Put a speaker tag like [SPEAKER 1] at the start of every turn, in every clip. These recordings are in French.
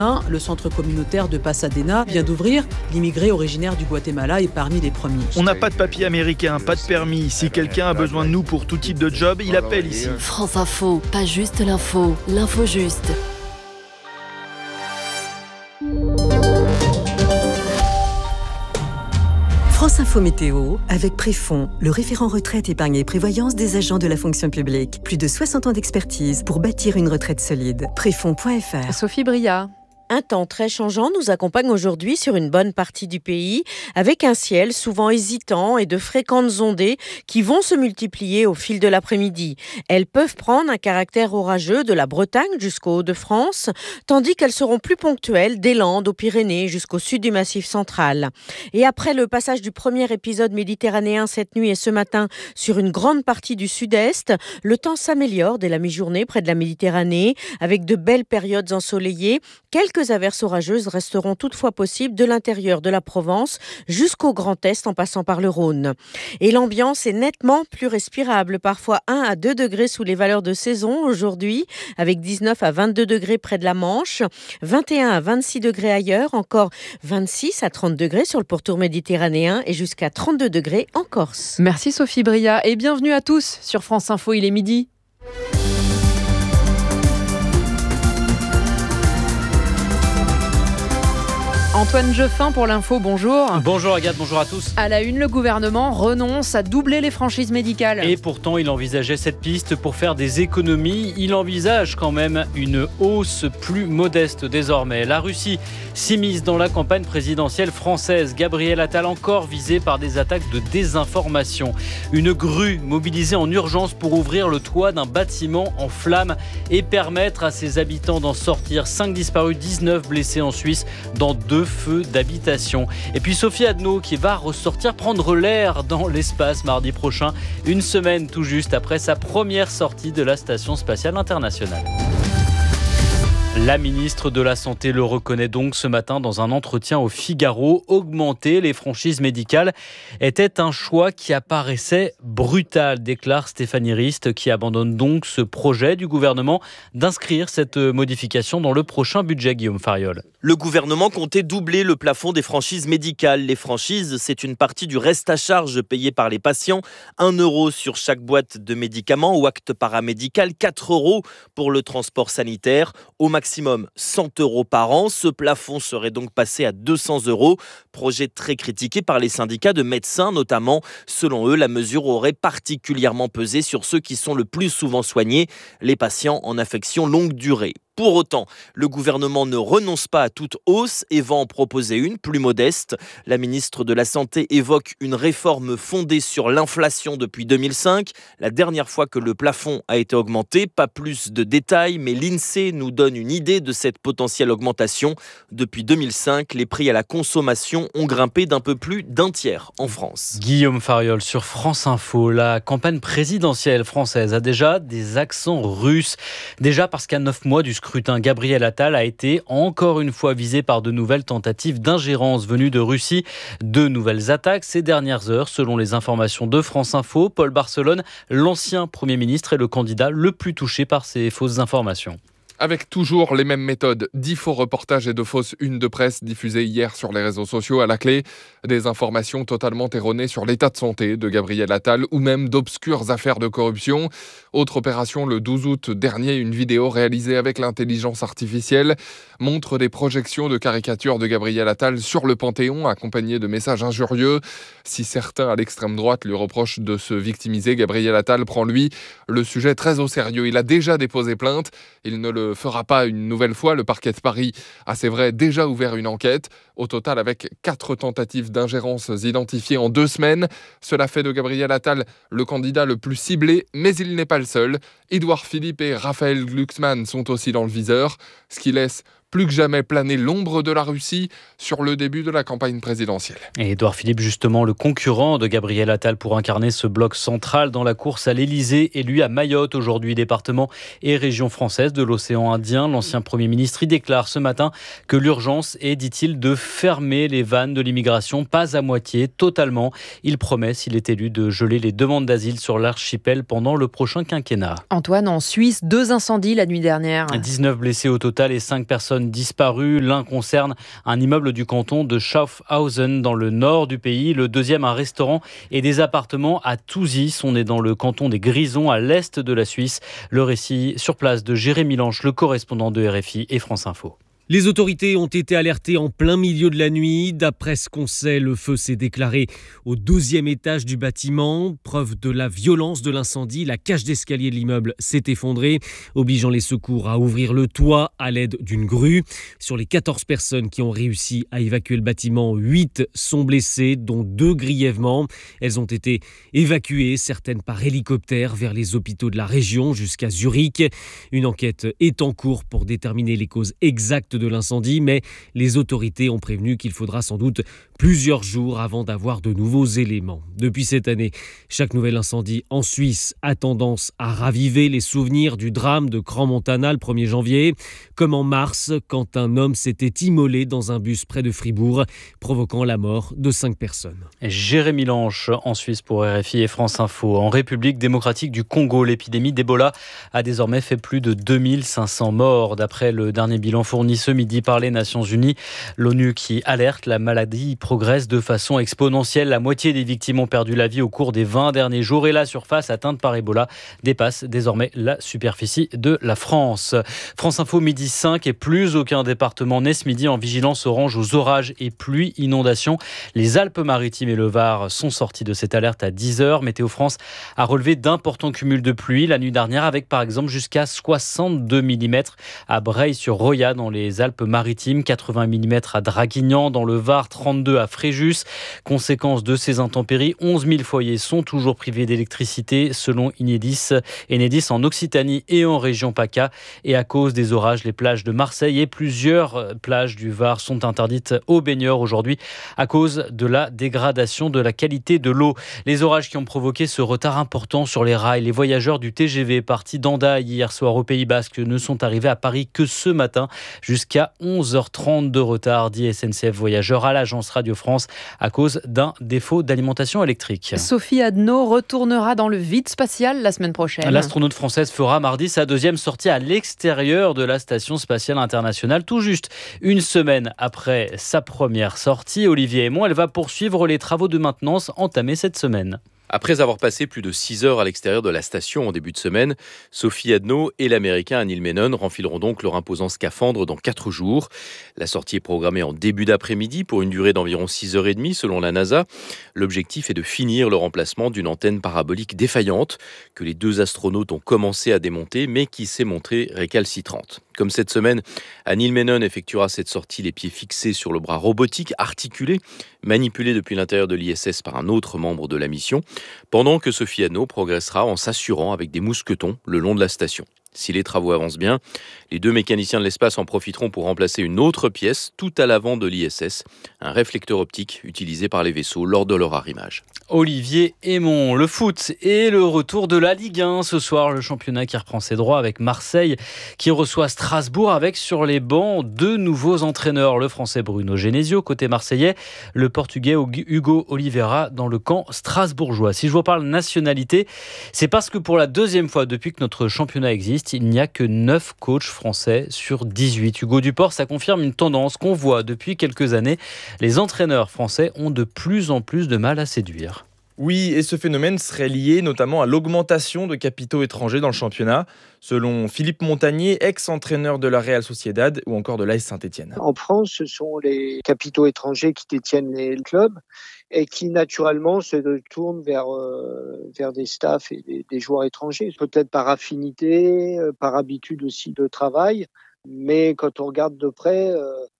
[SPEAKER 1] Le centre communautaire de Pasadena vient d'ouvrir. L'immigré originaire du Guatemala est parmi les premiers.
[SPEAKER 2] On n'a pas de papier américain, pas de permis. Si quelqu'un a besoin de nous pour tout type de job, il appelle ici.
[SPEAKER 3] France Info, pas juste l'info juste.
[SPEAKER 4] France Info Météo avec Préfond, le référent retraite, épargne et prévoyance des agents de la fonction publique. Plus de 60 ans d'expertise pour bâtir une retraite solide. Préfond.fr.
[SPEAKER 5] Sophie Bria.
[SPEAKER 6] Un temps très changeant nous accompagne aujourd'hui sur une bonne partie du pays, avec un ciel souvent hésitant et de fréquentes ondées qui vont se multiplier au fil de l'après-midi. Elles peuvent prendre un caractère orageux de la Bretagne jusqu'au Hauts-de-France, tandis qu'elles seront plus ponctuelles des Landes aux Pyrénées jusqu'au sud du Massif central. Et après le passage du premier épisode méditerranéen cette nuit et ce matin sur une grande partie du sud-est, le temps s'améliore dès la mi-journée près de la Méditerranée, avec de belles périodes ensoleillées. Quelques averses orageuses resteront toutefois possibles de l'intérieur de la Provence jusqu'au Grand Est en passant par le Rhône. Et l'ambiance est nettement plus respirable, parfois 1 à 2 degrés sous les valeurs de saison aujourd'hui, avec 19 à 22 degrés près de la Manche, 21 à 26 degrés ailleurs, encore 26 à 30 degrés sur le pourtour méditerranéen et jusqu'à 32 degrés en Corse.
[SPEAKER 5] Merci Sophie Bria et bienvenue à tous sur France Info, il est midi. Antoine Jeffin pour l'info, bonjour.
[SPEAKER 7] Bonjour Agathe, bonjour à tous.
[SPEAKER 5] À la une, le gouvernement renonce à doubler les franchises médicales.
[SPEAKER 7] Et pourtant, il envisageait cette piste pour faire des économies. Il envisage quand même une hausse plus modeste désormais. La Russie s'immisce dans la campagne présidentielle française. Gabriel Attal encore visé par des attaques de désinformation. Une grue mobilisée en urgence pour ouvrir le toit d'un bâtiment en flammes et permettre à ses habitants d'en sortir. 5 disparus, 19 blessés en Suisse dans 2 feux d'habitation. Et puis Sophie Adno qui va ressortir prendre l'air dans l'espace mardi prochain, une semaine tout juste après sa première sortie de la Station spatiale internationale. La ministre de la Santé le reconnaît donc ce matin dans un entretien au Figaro. Augmenter les franchises médicales était un choix qui apparaissait brutal, déclare Stéphanie Rist, qui abandonne donc ce projet du gouvernement d'inscrire cette modification dans le prochain budget, Guillaume Fariol.
[SPEAKER 8] Le gouvernement comptait doubler le plafond des franchises médicales. Les franchises, c'est une partie du reste à charge payé par les patients. 1 € sur chaque boîte de médicaments ou acte paramédical, 4 € pour le transport sanitaire. Au maximum 100 € par an. Ce plafond serait donc passé à 200 €. Projet très critiqué par les syndicats de médecins notamment. Selon eux, la mesure aurait particulièrement pesé sur ceux qui sont le plus souvent soignés, les patients en affection longue durée. Pour autant, le gouvernement ne renonce pas à toute hausse et va en proposer une plus modeste. La ministre de la Santé évoque une réforme fondée sur l'inflation depuis 2005. La dernière fois que le plafond a été augmenté, pas plus de détails, mais l'INSEE nous donne une idée de cette potentielle augmentation. Depuis 2005, les prix à la consommation ont grimpé d'un peu plus d'un tiers en France.
[SPEAKER 7] Guillaume Fariol sur France Info. La campagne présidentielle française a déjà des accents russes. Déjà parce qu'à 9 mois du scrutin, Gabriel Attal a été encore une fois visé par de nouvelles tentatives d'ingérence venues de Russie. 2 nouvelles attaques ces dernières heures, selon les informations de France Info. Paul Barcelone, l'ancien Premier ministre, est le candidat le plus touché par ces fausses informations.
[SPEAKER 9] Avec toujours les mêmes méthodes, 10 faux reportages et de fausses unes de presse diffusées hier sur les réseaux sociaux. À la clé, des informations totalement erronées sur l'état de santé de Gabriel Attal ou même d'obscures affaires de corruption. Autre opération, le 12 août dernier, une vidéo réalisée avec l'intelligence artificielle montre des projections de caricatures de Gabriel Attal sur le Panthéon, accompagnées de messages injurieux. Si certains à l'extrême droite lui reprochent de se victimiser, Gabriel Attal prend, lui, le sujet très au sérieux. Il a déjà déposé plainte. Il ne le fera pas une nouvelle fois. Le parquet de Paris a, c'est vrai, déjà ouvert une enquête. Au total, avec 4 tentatives d'ingérence identifiées en 2 semaines. Cela fait de Gabriel Attal le candidat le plus ciblé, mais il n'est pas le seul. Édouard Philippe et Raphaël Glucksmann sont aussi dans le viseur, ce qui laisse plus que jamais planer l'ombre de la Russie sur le début de la campagne présidentielle.
[SPEAKER 7] Et Édouard Philippe, justement, le concurrent de Gabriel Attal pour incarner ce bloc central dans la course à l'Élysée, élu à Mayotte aujourd'hui, département et région française de l'océan Indien. L'ancien Premier ministre y déclare ce matin que l'urgence est, dit-il, de fermer les vannes de l'immigration, pas à moitié, totalement. Il promet, s'il est élu, de geler les demandes d'asile sur l'archipel pendant le prochain quinquennat.
[SPEAKER 5] Antoine, en Suisse, 2 incendies la nuit dernière.
[SPEAKER 7] 19 blessés au total et 5 personnes personnes disparues. L'un concerne un immeuble du canton de Schaffhausen dans le nord du pays. Le deuxième, un restaurant et des appartements à Tousis. On est dans le canton des Grisons, à l'est de la Suisse. Le récit sur place de Jérémy Lange, le correspondant de RFI et France Info.
[SPEAKER 10] Les autorités ont été alertées en plein milieu de la nuit. D'après ce qu'on sait, le feu s'est déclaré au 12e étage du bâtiment. Preuve de la violence de l'incendie, la cage d'escalier de l'immeuble s'est effondrée, obligeant les secours à ouvrir le toit à l'aide d'une grue. Sur les 14 personnes qui ont réussi à évacuer le bâtiment, 8 sont blessées, dont 2 grièvement. Elles ont été évacuées, certaines par hélicoptère, vers les hôpitaux de la région jusqu'à Zurich. Une enquête est en cours pour déterminer les causes exactes de l'incendie, mais les autorités ont prévenu qu'il faudra sans doute plusieurs jours avant d'avoir de nouveaux éléments. Depuis cette année, chaque nouvel incendie en Suisse a tendance à raviver les souvenirs du drame de Crans-Montana le 1er janvier, comme en mars, quand un homme s'était immolé dans un bus près de Fribourg, provoquant la mort de 5 personnes.
[SPEAKER 7] Jérémy Lange en Suisse pour RFI et France Info. En République démocratique du Congo, l'épidémie d'Ebola a désormais fait plus de 2500 morts. D'après le dernier bilan fourni ce midi par les Nations Unies, l'ONU qui alerte, la maladie progresse de façon exponentielle. La moitié des victimes ont perdu la vie au cours des 20 derniers jours et la surface atteinte par Ebola dépasse désormais la superficie de la France. France Info, midi 5 et plus aucun département n'est ce midi en vigilance orange aux orages et pluies, inondations. Les Alpes-Maritimes et le Var sont sortis de cette alerte à 10h. Météo France a relevé d'importants cumuls de pluie la nuit dernière avec par exemple jusqu'à 62 mm à Breil-sur-Roya dans les Alpes-Maritimes, 80 mm à Draguignan dans le Var, 32 à Fréjus. Conséquence de ces intempéries, 11 000 foyers sont toujours privés d'électricité selon Enedis en Occitanie et en région PACA. Et à cause des orages, les plages de Marseille et plusieurs plages du Var sont interdites aux baigneurs aujourd'hui à cause de la dégradation de la qualité de l'eau. Les orages qui ont provoqué ce retard important sur les rails. Les voyageurs du TGV partis d'Andaille hier soir au Pays Basque ne sont arrivés à Paris que ce matin, jusqu'à 11h30 de retard, dit SNCF Voyageurs à l'agence Radio France à cause d'un défaut d'alimentation électrique.
[SPEAKER 5] Sophie Adno retournera dans le vide spatial la semaine prochaine.
[SPEAKER 7] L'astronaute française fera mardi sa deuxième sortie à l'extérieur de la Station spatiale internationale, tout juste une semaine après sa première sortie. Olivier Aymon, elle va poursuivre les travaux de maintenance entamés cette semaine.
[SPEAKER 11] Après avoir passé plus de 6 heures à l'extérieur de la station en début de semaine, Sophie Adno et l'Américain Neil Menon renfileront donc leur imposant scaphandre dans 4 jours. La sortie est programmée en début d'après-midi pour une durée d'environ 6h30 selon la NASA. L'objectif est de finir le remplacement d'une antenne parabolique défaillante que les 2 astronautes ont commencé à démonter mais qui s'est montrée récalcitrante. Comme cette semaine, Neil Menon effectuera cette sortie les pieds fixés sur le bras robotique articulé, manipulé depuis l'intérieur de l'ISS par un autre membre de la mission, pendant que Sophie Adno progressera en s'assurant avec des mousquetons le long de la station. Si les travaux avancent bien, les 2 mécaniciens de l'espace en profiteront pour remplacer une autre pièce tout à l'avant de l'ISS, un réflecteur optique utilisé par les vaisseaux lors de leur arrimage.
[SPEAKER 7] Olivier Aymon, le foot et le retour de la Ligue 1. Ce soir, le championnat qui reprend ses droits avec Marseille qui reçoit Strasbourg avec sur les bancs 2 nouveaux entraîneurs. Le français Bruno Genesio côté marseillais, le portugais Hugo Oliveira dans le camp strasbourgeois. Si je vous parle nationalité, c'est parce que pour la 2e fois depuis que notre championnat existe, il n'y a que 9 coachs français sur 18. Hugo Duport, ça confirme une tendance qu'on voit depuis quelques années. Les entraîneurs français ont de plus en plus de mal à séduire.
[SPEAKER 2] Oui, et ce phénomène serait lié notamment à l'augmentation de capitaux étrangers dans le championnat, selon Philippe Montagnier, ex-entraîneur de la Real Sociedad ou encore de l'AS Saint-Etienne.
[SPEAKER 12] En France, ce sont les capitaux étrangers qui détiennent les clubs et qui naturellement se tournent vers des staffs et des joueurs étrangers, peut-être par affinité, par habitude aussi de travail, mais quand on regarde de près,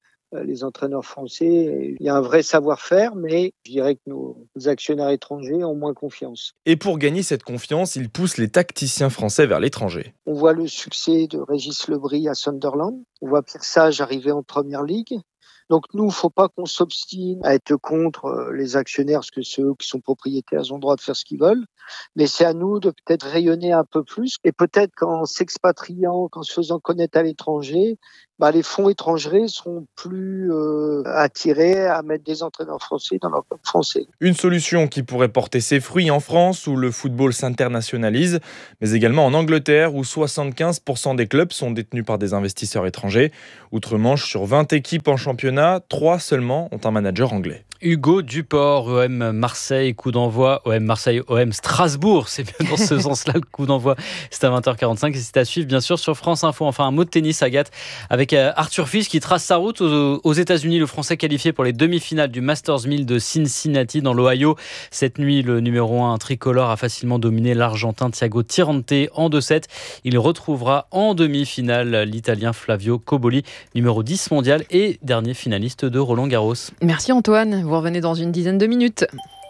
[SPEAKER 12] les entraîneurs français, il y a un vrai savoir-faire, mais je dirais que nos actionnaires étrangers ont moins confiance.
[SPEAKER 2] Et pour gagner cette confiance, ils poussent les tacticiens français vers l'étranger.
[SPEAKER 12] On voit le succès de Régis Lebris à Sunderland, on voit Pierre Sage arriver en Première Ligue. Donc nous, il ne faut pas qu'on s'obstine à être contre les actionnaires, parce que ceux qui sont propriétaires ont le droit de faire ce qu'ils veulent. Mais c'est à nous de peut-être rayonner un peu plus. Et peut-être qu'en s'expatriant, qu'en se faisant connaître à l'étranger, les fonds étrangers seront plus attirés à mettre des entraîneurs français dans leur club français.
[SPEAKER 2] Une solution qui pourrait porter ses fruits en France, où le football s'internationalise, mais également en Angleterre, où 75% des clubs sont détenus par des investisseurs étrangers. Outre-Manche, sur 20 équipes en championnat, 3 seulement ont un manager anglais.
[SPEAKER 7] Hugo Duport, OM Marseille, coup d'envoi, OM Marseille, OM Strasbourg, c'est bien dans ce sens-là le coup d'envoi, c'est à 20h45 et c'est à suivre bien sûr sur France Info. Enfin un mot de tennis, Agathe, avec Arthur Fils qui trace sa route aux États-Unis, le Français qualifié pour les demi-finales du Masters 1000 de Cincinnati dans l'Ohio. Cette nuit, le numéro 1 tricolore a facilement dominé l'Argentin Thiago Tirante en 2-7. Il retrouvera en demi-finale l'Italien Flavio Cobolli, numéro 10 mondial et dernier finaliste de Roland Garros.
[SPEAKER 5] Merci Antoine. Vous revenez dans une dizaine de minutes.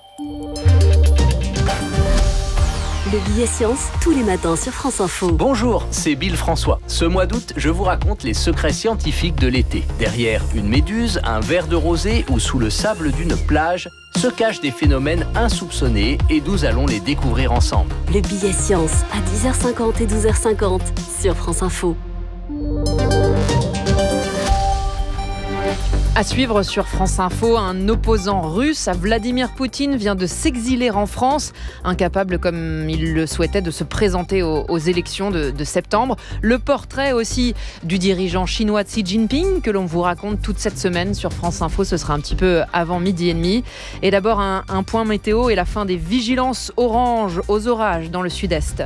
[SPEAKER 3] Le billet science, tous les matins sur France Info.
[SPEAKER 13] Bonjour, c'est Bill François. Ce mois d'août, je vous raconte les secrets scientifiques de l'été. Derrière une méduse, un verre de rosée ou sous le sable d'une plage, se cachent des phénomènes insoupçonnés et nous allons les découvrir ensemble.
[SPEAKER 3] Le billet science à 10h50 et 12h50 sur France Info.
[SPEAKER 5] À suivre sur France Info, un opposant russe à Vladimir Poutine vient de s'exiler en France, incapable comme il le souhaitait de se présenter aux élections de septembre. Le portrait aussi du dirigeant chinois Xi Jinping que l'on vous raconte toute cette semaine sur France Info, ce sera un petit peu avant 12h30. Et d'abord un point météo et la fin des vigilances orange aux orages dans le sud-est.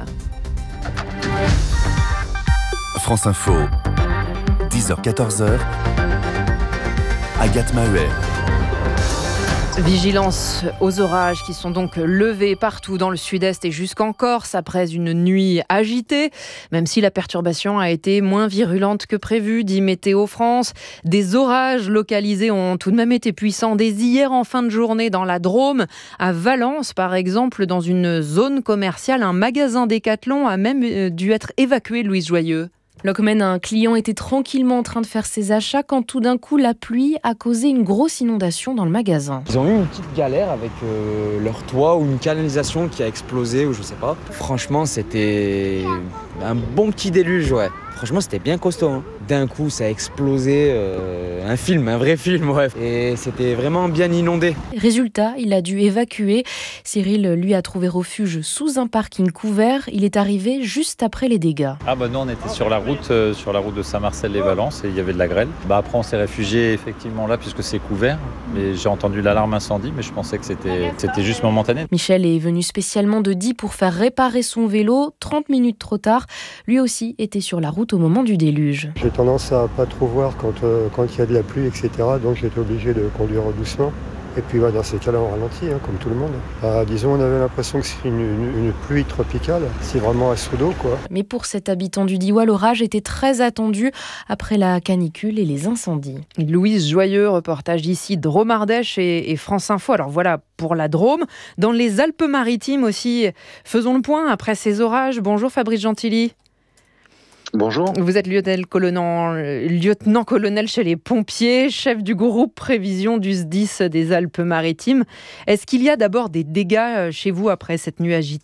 [SPEAKER 14] France Info, 10h-14h. Agathe Maheuer.
[SPEAKER 5] Vigilance aux orages qui sont donc levés partout dans le sud-est et jusqu'en Corse après une nuit agitée. Même si la perturbation a été moins virulente que prévu, dit Météo France. Des orages localisés ont tout de même été puissants dès hier en fin de journée dans la Drôme. À Valence, par exemple, dans une zone commerciale, un magasin Décathlon a même dû être évacué, Louise Joyeux.
[SPEAKER 15] Locmen, un client était tranquillement en train de faire ses achats quand tout d'un coup la pluie a causé une grosse inondation dans le magasin.
[SPEAKER 16] Ils ont eu une petite galère avec leur toit ou une canalisation qui a explosé ou je sais pas. Franchement c'était un bon petit déluge, ouais. Franchement c'était bien costaud, hein. D'un coup ça a explosé, un vrai film, ouais. Et c'était vraiment bien inondé.
[SPEAKER 15] Résultat, il a dû évacuer. Cyril, lui, a trouvé refuge sous un parking couvert. Il est arrivé juste après les dégâts.
[SPEAKER 17] Nous on était sur la route de Saint-Marcel-les-Valences et il y avait de la grêle. Après on s'est réfugié effectivement là puisque c'est couvert. Mais j'ai entendu l'alarme incendie, mais je pensais que c'était juste momentané.
[SPEAKER 15] Michel est venu spécialement de Die pour faire réparer son vélo. 30 minutes trop tard, lui aussi était sur la route au moment du déluge.
[SPEAKER 18] J'ai tendance à pas trop voir quand il y a de la pluie, etc. Donc j'étais obligé de conduire doucement. Et puis dans ces cas-là, on ralentit, comme tout le monde. Disons, on avait l'impression que c'est une pluie tropicale. C'est vraiment un seau d'eau, quoi.
[SPEAKER 15] Mais pour cet habitant du Diois, l'orage était très attendu après la canicule et les incendies.
[SPEAKER 5] Louise Joyeux, reportage d'ici Drôme-Ardèche et France Info. Alors voilà pour la Drôme. Dans les Alpes-Maritimes aussi, faisons le point après ces orages. Bonjour Fabrice Gentilly.
[SPEAKER 19] Bonjour.
[SPEAKER 5] Vous êtes lieutenant-colonel chez les pompiers, chef du groupe prévision du SDIS des Alpes-Maritimes. Est-ce qu'il y a d'abord des dégâts chez vous après cette nuit agitée ?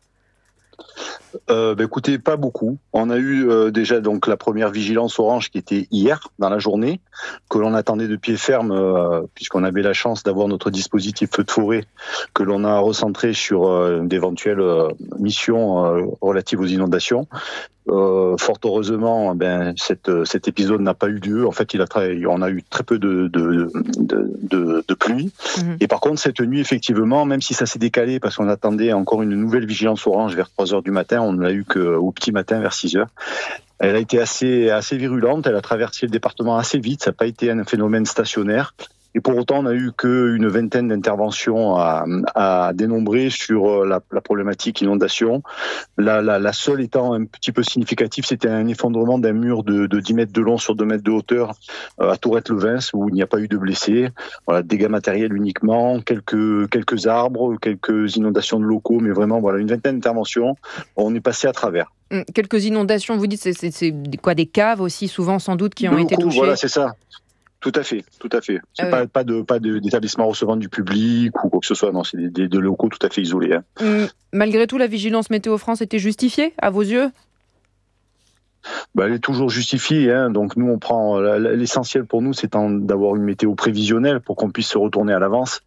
[SPEAKER 19] Écoutez, pas beaucoup. On a eu déjà donc la première vigilance orange qui était hier dans la journée, que l'on attendait de pied ferme puisqu'on avait la chance d'avoir notre dispositif feu de forêt que l'on a recentré sur d'éventuelles missions relatives aux inondations. Fort heureusement, cet épisode n'a pas eu lieu. En fait, on a eu très peu de pluie. Et par contre, cette nuit, effectivement, même si ça s'est décalé parce qu'on attendait encore une nouvelle vigilance orange vers 3h du matin, on ne l'a eu qu'au petit matin vers 6h. Elle a été assez virulente. Elle a traversé le département assez vite. Ça n'a pas été un phénomène stationnaire. Et pour autant, on n'a eu qu'une vingtaine d'interventions à dénombrer sur la problématique inondation. La seule étant un petit peu significative, c'était un effondrement d'un mur de 10 mètres de long sur 2 mètres de hauteur à Tourette-le-Vins, où il n'y a pas eu de blessés. Voilà, dégâts matériels uniquement, quelques arbres, quelques inondations de locaux, mais vraiment, une vingtaine d'interventions. On est passé à travers.
[SPEAKER 5] Quelques inondations, vous dites, c'est quoi, des caves aussi, souvent sans doute, qui ont été touchées ?
[SPEAKER 19] Voilà, c'est ça. Tout à fait. C'est pas d'établissement recevant du public ou quoi que ce soit. Non, c'est des locaux tout à fait isolés.
[SPEAKER 5] Malgré tout, la vigilance Météo France était justifiée, à vos yeux ?
[SPEAKER 19] Elle est toujours justifiée. Donc nous, on prend l'essentiel pour nous, c'est d'avoir une météo prévisionnelle pour qu'on puisse se retourner à l'avance.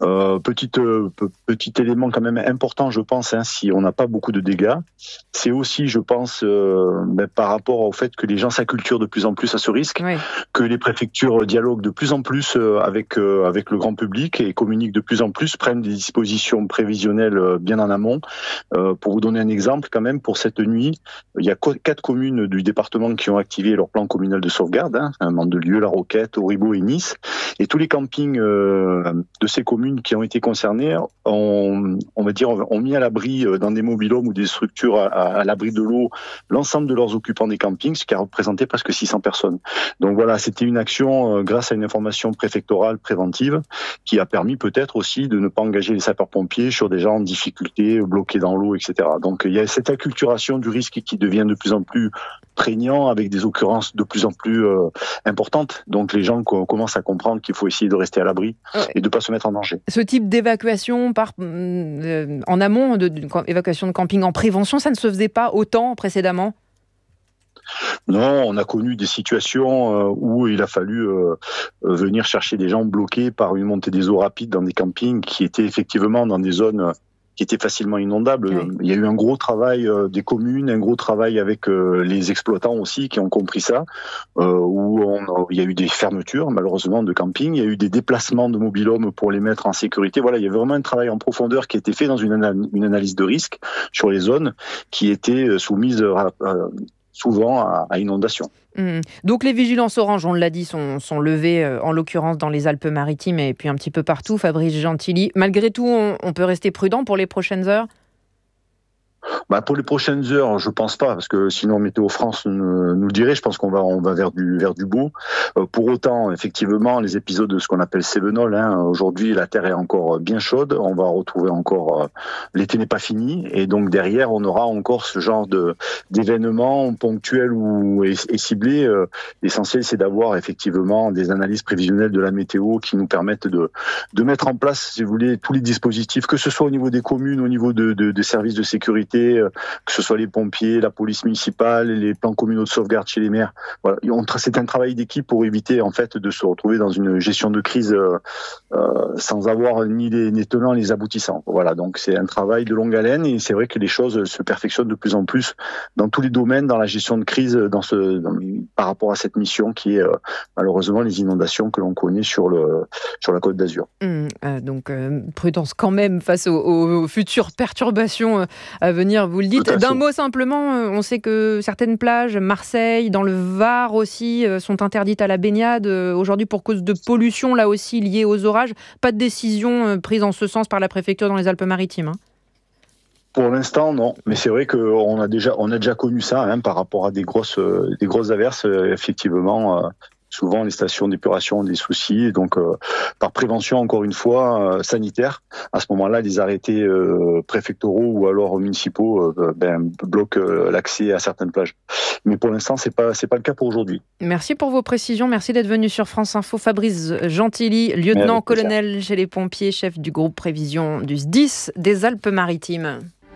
[SPEAKER 19] Petit élément quand même important, je pense, si on n'a pas beaucoup de dégâts, c'est aussi, je pense, par rapport au fait que les gens s'acculturent de plus en plus à ce risque, que les préfectures dialoguent de plus en plus avec le grand public et communiquent de plus en plus, prennent des dispositions prévisionnelles bien en amont. Pour vous donner un exemple, quand même, pour cette nuit, il y a 4 communes du département qui ont activé leur plan communal de sauvegarde, Mandelieu, La Roquette, Auribeau et Nice. Et tous les campings de ces communes qui ont été concernés ont mis à l'abri dans des mobil-homes ou des structures à l'abri de l'eau l'ensemble de leurs occupants des campings, ce qui a représenté presque 600 personnes. Donc voilà, c'était une action grâce à une information préfectorale préventive qui a permis peut-être aussi de ne pas engager les sapeurs-pompiers sur des gens en difficulté, bloqués dans l'eau, etc. Donc il y a cette acculturation du risque qui devient de plus en plus prégnant avec des occurrences de plus en plus importantes. Donc les gens commencent à comprendre qu'il faut essayer de rester à l'abri et de ne pas se mettre en danger.
[SPEAKER 5] Ce type d'évacuation en amont, évacuation de camping en prévention, ça ne se faisait pas autant précédemment ?
[SPEAKER 19] Non, on a connu des situations où il a fallu venir chercher des gens bloqués par une montée des eaux rapide dans des campings qui étaient effectivement dans des zones qui étaient facilement inondables. Oui. Il y a eu un gros travail des communes, un gros travail avec les exploitants aussi qui ont compris ça, où il y a eu des fermetures malheureusement de camping, il y a eu des déplacements de mobil-homes pour les mettre en sécurité. Voilà, il y a vraiment un travail en profondeur qui a été fait dans une analyse de risque sur les zones qui étaient soumises souvent à inondation.
[SPEAKER 5] Donc les vigilances orange, on l'a dit, sont levées en l'occurrence dans les Alpes-Maritimes et puis un petit peu partout. Fabrice Gentilly, malgré tout, on peut rester prudent pour les prochaines heures ?
[SPEAKER 19] Pour les prochaines heures, je pense pas, parce que sinon Météo France nous le dirait. Je pense qu'on va vers du beau. Pour autant, effectivement, les épisodes de ce qu'on appelle Cévenol, aujourd'hui la terre est encore bien chaude. On va retrouver encore l'été n'est pas fini, et donc derrière on aura encore ce genre d'événements ponctuels et ciblés. L'essentiel, c'est d'avoir effectivement des analyses prévisionnelles de la météo qui nous permettent de mettre en place, si vous voulez, tous les dispositifs, que ce soit au niveau des communes, au niveau des services de sécurité, que ce soit les pompiers, la police municipale, les plans communaux de sauvegarde chez les maires. Voilà. C'est un travail d'équipe pour éviter en fait de se retrouver dans une gestion de crise sans avoir ni les tenants ni les aboutissants. Voilà, donc c'est un travail de longue haleine et c'est vrai que les choses se perfectionnent de plus en plus dans tous les domaines, dans la gestion de crise, par rapport à cette mission qui est malheureusement les inondations que l'on connaît sur la Côte d'Azur.
[SPEAKER 5] Donc prudence quand même face aux futures perturbations à venir, vous le dites. D'un mot simplement, on sait que certaines plages, Marseille, dans le Var aussi, sont interdites à la baignade aujourd'hui pour cause de pollution, là aussi liée aux orages. Pas de décision prise en ce sens par la préfecture dans les Alpes-Maritimes.
[SPEAKER 19] Pour l'instant, non. Mais c'est vrai qu'on a déjà connu ça par rapport à des grosses averses, effectivement. Souvent, les stations d'épuration ont des soucis. Et donc, par prévention, encore une fois, sanitaire, à ce moment-là, les arrêtés préfectoraux ou alors municipaux bloquent l'accès à certaines plages. Mais pour l'instant, c'est pas le cas pour aujourd'hui.
[SPEAKER 5] Merci pour vos précisions. Merci d'être venu sur France Info. Fabrice Gentilly, lieutenant-colonel chez les pompiers, chef du groupe prévision du SDIS des Alpes-Maritimes.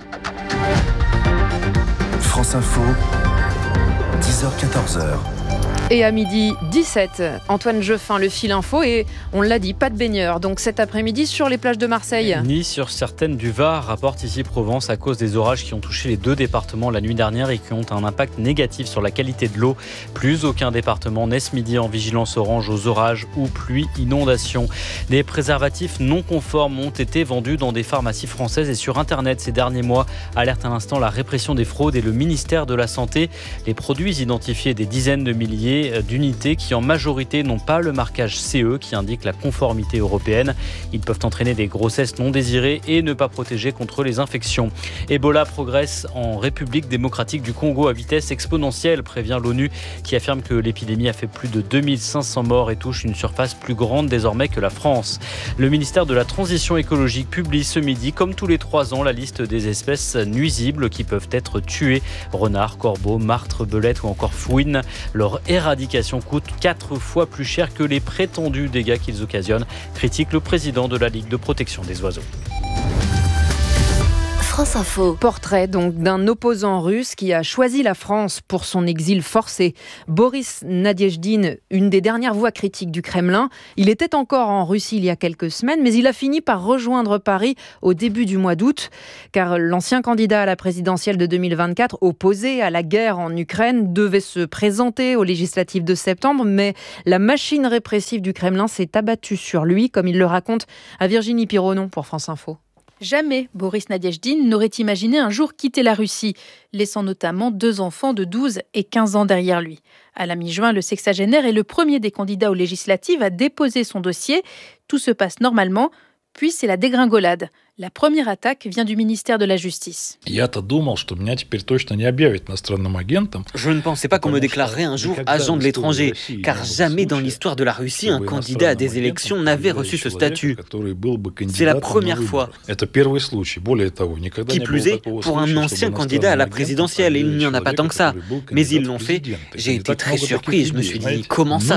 [SPEAKER 14] France Info, 10h-14h.
[SPEAKER 5] Et à midi 17, Antoine Jeffin, le fil info, et on l'a dit, pas de baigneurs. Donc cet après-midi sur les plages de Marseille.
[SPEAKER 7] Ni sur certaines du Var, rapporte ici Provence, à cause des orages qui ont touché les 2 départements la nuit dernière et qui ont un impact négatif sur la qualité de l'eau. Plus aucun département n'est ce midi en vigilance orange aux orages ou pluies, inondations. Des préservatifs non conformes ont été vendus dans des pharmacies françaises et sur Internet ces derniers mois. Alerte à l'instant la répression des fraudes et le ministère de la Santé. Les produits identifiés des dizaines de milliers d'unités qui en majorité n'ont pas le marquage CE qui indique la conformité européenne. Ils peuvent entraîner des grossesses non désirées et ne pas protéger contre les infections. Ebola progresse en République démocratique du Congo à vitesse exponentielle, prévient l'ONU, qui affirme que l'épidémie a fait plus de 2500 morts et touche une surface plus grande désormais que la France. Le ministère de la Transition écologique publie ce midi, comme tous les 3 ans, la liste des espèces nuisibles qui peuvent être tuées. Renards, corbeaux, martres, belettes ou encore fouines. Leur éradication coûte 4 fois plus cher que les prétendus dégâts qu'ils occasionnent, critique le président de la Ligue de protection des oiseaux.
[SPEAKER 3] France Info.
[SPEAKER 5] Portrait donc d'un opposant russe qui a choisi la France pour son exil forcé. Boris Nadiejdine, une des dernières voix critiques du Kremlin. Il était encore en Russie il y a quelques semaines, mais il a fini par rejoindre Paris au début du mois d'août, car l'ancien candidat à la présidentielle de 2024, opposé à la guerre en Ukraine, devait se présenter aux législatives de septembre, mais la machine répressive du Kremlin s'est abattue sur lui, comme il le raconte à Virginie Pironon pour France Info.
[SPEAKER 20] Jamais Boris Nadiejdine n'aurait imaginé un jour quitter la Russie, laissant notamment 2 enfants de 12 et 15 ans derrière lui. À la mi-juin, le sexagénaire est le premier des candidats aux législatives à déposer son dossier. Tout se passe normalement, puis c'est la dégringolade. La première attaque vient du ministère de la Justice.
[SPEAKER 21] Je ne pensais pas qu'on me déclarerait un jour agent de l'étranger, car jamais dans l'histoire de la Russie, un candidat à des élections n'avait reçu ce statut. C'est la première fois. Qui plus est, pour un ancien candidat à la présidentielle, il n'y en a pas tant que ça. Mais ils l'ont fait. J'ai été très surpris. Je me suis dit, comment ça ?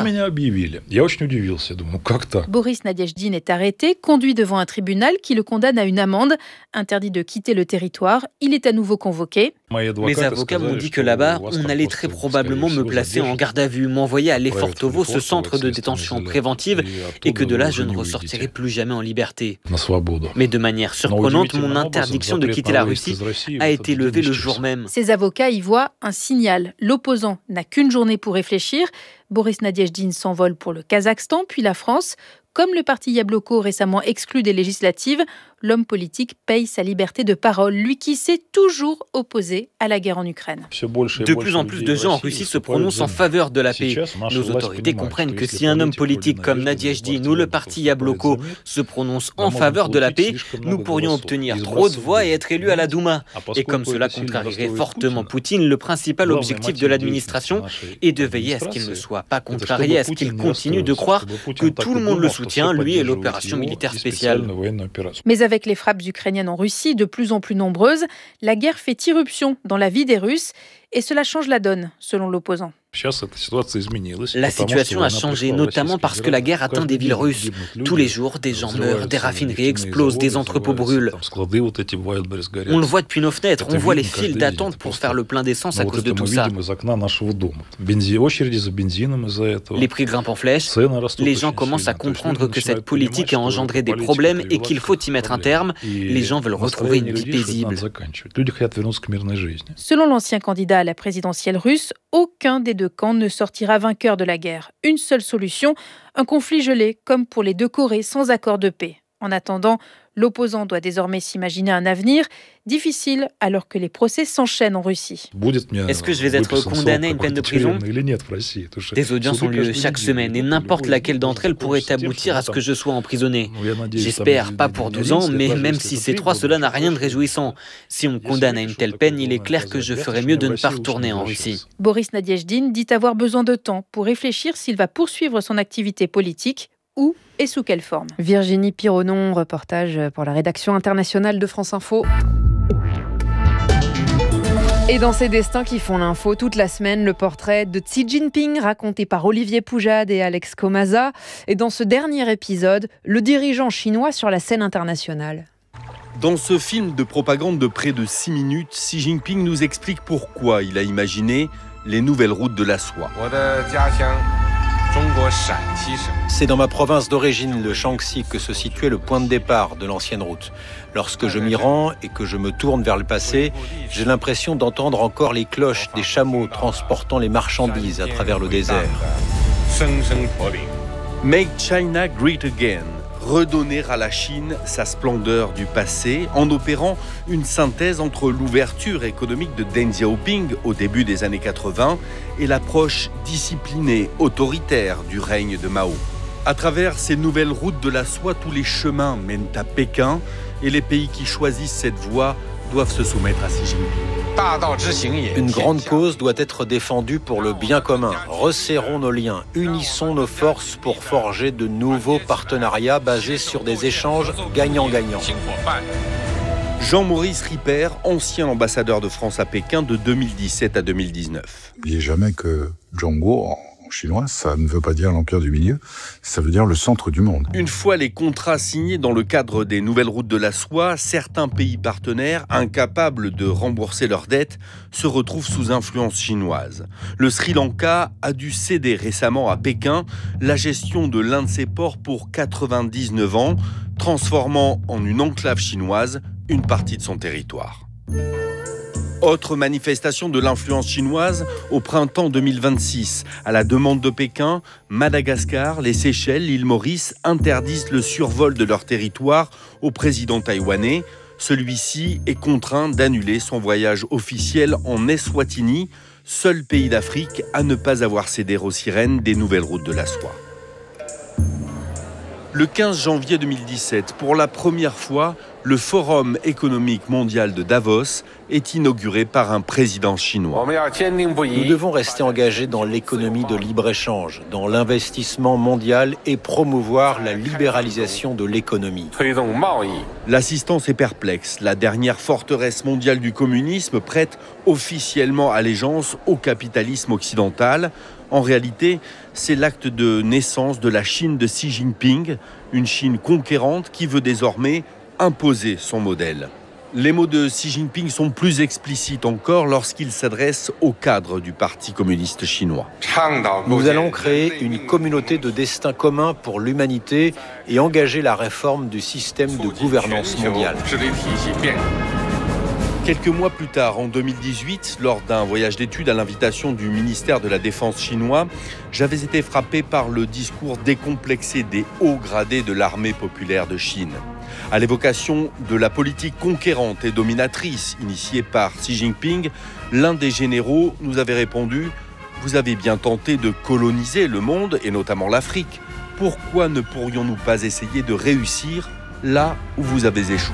[SPEAKER 20] Boris Nadiejdine est arrêté, conduit devant un tribunal qui le condamne à une amende, interdit de quitter le territoire. Il est à nouveau convoqué.
[SPEAKER 21] Mes avocats m'ont dit que là-bas, on allait très probablement me placer en garde à vue, m'envoyer à Lefortovo, ce centre de détention préventive, et que de là, je ne ressortirai plus jamais en liberté. Mais de manière surprenante, mon interdiction de quitter la Russie a été levée le jour même.
[SPEAKER 20] Ses avocats y voient un signal. L'opposant n'a qu'une journée pour réfléchir. Boris Nadiejdine s'envole pour le Kazakhstan, puis la France. Comme le parti Yabloko récemment exclu des législatives, l'homme politique paye sa liberté de parole, lui qui s'est toujours opposé à la guerre en Ukraine.
[SPEAKER 21] De plus en plus de gens en Russie se prononcent en faveur de la paix. Nos autorités comprennent que si un homme politique comme Nadiejdine ou le parti Yabloko se prononce en faveur de la paix, nous pourrions obtenir trop de voix et être élus à la Douma. Et comme cela contrarierait fortement Poutine, le principal objectif de l'administration est de veiller à ce qu'il ne soit pas contrarié, à ce qu'il continue de croire que tout le monde le soutient, lui et l'opération militaire spéciale.
[SPEAKER 20] Mais avec les frappes ukrainiennes en Russie de plus en plus nombreuses, la guerre fait irruption dans la vie des Russes et cela change la donne, selon l'opposant.
[SPEAKER 21] La situation a changé, notamment parce que la guerre atteint des villes russes. Tous les jours, des gens meurent, des raffineries explosent, des entrepôts brûlent. On le voit depuis nos fenêtres, on voit les files d'attente pour faire le plein d'essence à cause de tout ça. Les prix grimpent en flèche, les gens commencent à comprendre que cette politique a engendré des problèmes et qu'il faut y mettre un terme. Les gens veulent retrouver une vie paisible.
[SPEAKER 20] Selon l'ancien candidat à la présidentielle russe, aucun des 2 camps ne sortira vainqueur de la guerre. Une seule solution, un conflit gelé, comme pour les 2 Corées, sans accord de paix. En attendant, l'opposant doit désormais s'imaginer un avenir difficile alors que les procès s'enchaînent en Russie.
[SPEAKER 21] Est-ce que je vais être condamné à une peine de prison ? Des audiences ont lieu chaque semaine et n'importe laquelle d'entre elles pourrait aboutir à ce que je sois emprisonné. J'espère pas pour 12 ans, mais même si c'est 3, cela n'a rien de réjouissant. Si on me condamne à une telle peine, il est clair que je ferais mieux de ne pas retourner en Russie.
[SPEAKER 20] Boris Nadiejdine dit avoir besoin de temps pour réfléchir s'il va poursuivre son activité politique. Où et sous quelle forme ?
[SPEAKER 5] Virginie Pironon, reportage pour la rédaction internationale de France Info. Et dans ces destins qui font l'info, toute la semaine, le portrait de Xi Jinping raconté par Olivier Poujade et Alex Comaza. Et dans ce dernier épisode, le dirigeant chinois sur la scène internationale.
[SPEAKER 22] Dans ce film de propagande de près de 6 minutes, Xi Jinping nous explique pourquoi il a imaginé les nouvelles routes de la soie.
[SPEAKER 23] C'est dans ma province d'origine, le Shaanxi, que se situait le point de départ de l'ancienne route. Lorsque je m'y rends et que je me tourne vers le passé, j'ai l'impression d'entendre encore les cloches des chameaux transportant les marchandises à travers le désert.
[SPEAKER 22] Make China Great Again. Redonner à la Chine sa splendeur du passé en opérant une synthèse entre l'ouverture économique de Deng Xiaoping au début des années 80 et l'approche disciplinée, autoritaire du règne de Mao. À travers ces nouvelles routes de la soie, tous les chemins mènent à Pékin et les pays qui choisissent cette voie doivent se soumettre à Xi Jinping.
[SPEAKER 23] Une grande cause doit être défendue pour le bien commun. Resserrons nos liens, unissons nos forces pour forger de nouveaux partenariats basés sur des échanges gagnant-gagnant.
[SPEAKER 22] Jean-Maurice Ripert, ancien ambassadeur de France à Pékin de 2017 à 2019.
[SPEAKER 24] N'oubliez jamais que Zhongguo,
[SPEAKER 1] chinois, ça ne veut pas dire l'empire du milieu, ça veut dire le centre du monde.
[SPEAKER 22] Une fois les contrats signés dans le cadre des nouvelles routes de la soie, certains pays partenaires, incapables de rembourser leurs dettes, se retrouvent sous influence chinoise. Le Sri Lanka a dû céder récemment à Pékin la gestion de l'un de ses ports pour 99 ans, transformant en une enclave chinoise une partie de son territoire. Autre manifestation de l'influence chinoise au printemps 2026. À la demande de Pékin, Madagascar, les Seychelles, l'île Maurice interdisent le survol de leur territoire au président taïwanais. Celui-ci est contraint d'annuler son voyage officiel en Eswatini, seul pays d'Afrique à ne pas avoir cédé aux sirènes des nouvelles routes de la soie. Le 15 janvier 2017, pour la première fois, le Forum économique mondial de Davos est inauguré par un président chinois.
[SPEAKER 23] Nous devons rester engagés dans l'économie de libre-échange, dans l'investissement mondial et promouvoir la libéralisation de l'économie.
[SPEAKER 22] L'assistance est perplexe. La dernière forteresse mondiale du communisme prête officiellement allégeance au capitalisme occidental. En réalité, c'est l'acte de naissance de la Chine de Xi Jinping, une Chine conquérante qui veut désormais imposer son modèle. Les mots de Xi Jinping sont plus explicites encore lorsqu'il s'adresse au cadre du Parti communiste chinois.
[SPEAKER 23] Nous allons créer une communauté de destin commun pour l'humanité et engager la réforme du système de gouvernance mondiale.
[SPEAKER 22] Quelques mois plus tard, en 2018, lors d'un voyage d'études à l'invitation du ministère de la Défense chinois, j'avais été frappé par le discours décomplexé des hauts gradés de l'armée populaire de Chine. À l'évocation de la politique conquérante et dominatrice initiée par Xi Jinping, l'un des généraux nous avait répondu « Vous avez bien tenté de coloniser le monde, et notamment l'Afrique. Pourquoi ne pourrions-nous pas essayer de réussir là où vous avez échoué ?»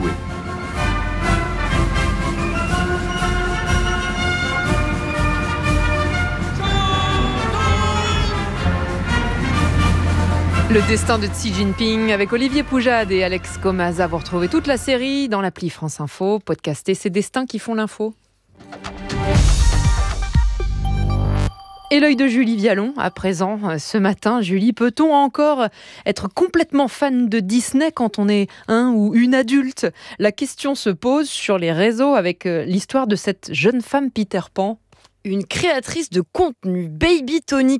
[SPEAKER 5] Le destin de Xi Jinping avec Olivier Poujade et Alex Comaza. Vous retrouvez toute la série dans l'appli France Info. Podcastez ces destins qui font l'info. Et l'œil de Julie Vialon, à présent, ce matin. Julie, peut-on encore être complètement fan de Disney quand on est un ou une adulte ? La question se pose sur les réseaux avec l'histoire de cette jeune femme Peter Pan.
[SPEAKER 4] Une créatrice de contenu, Baby Tony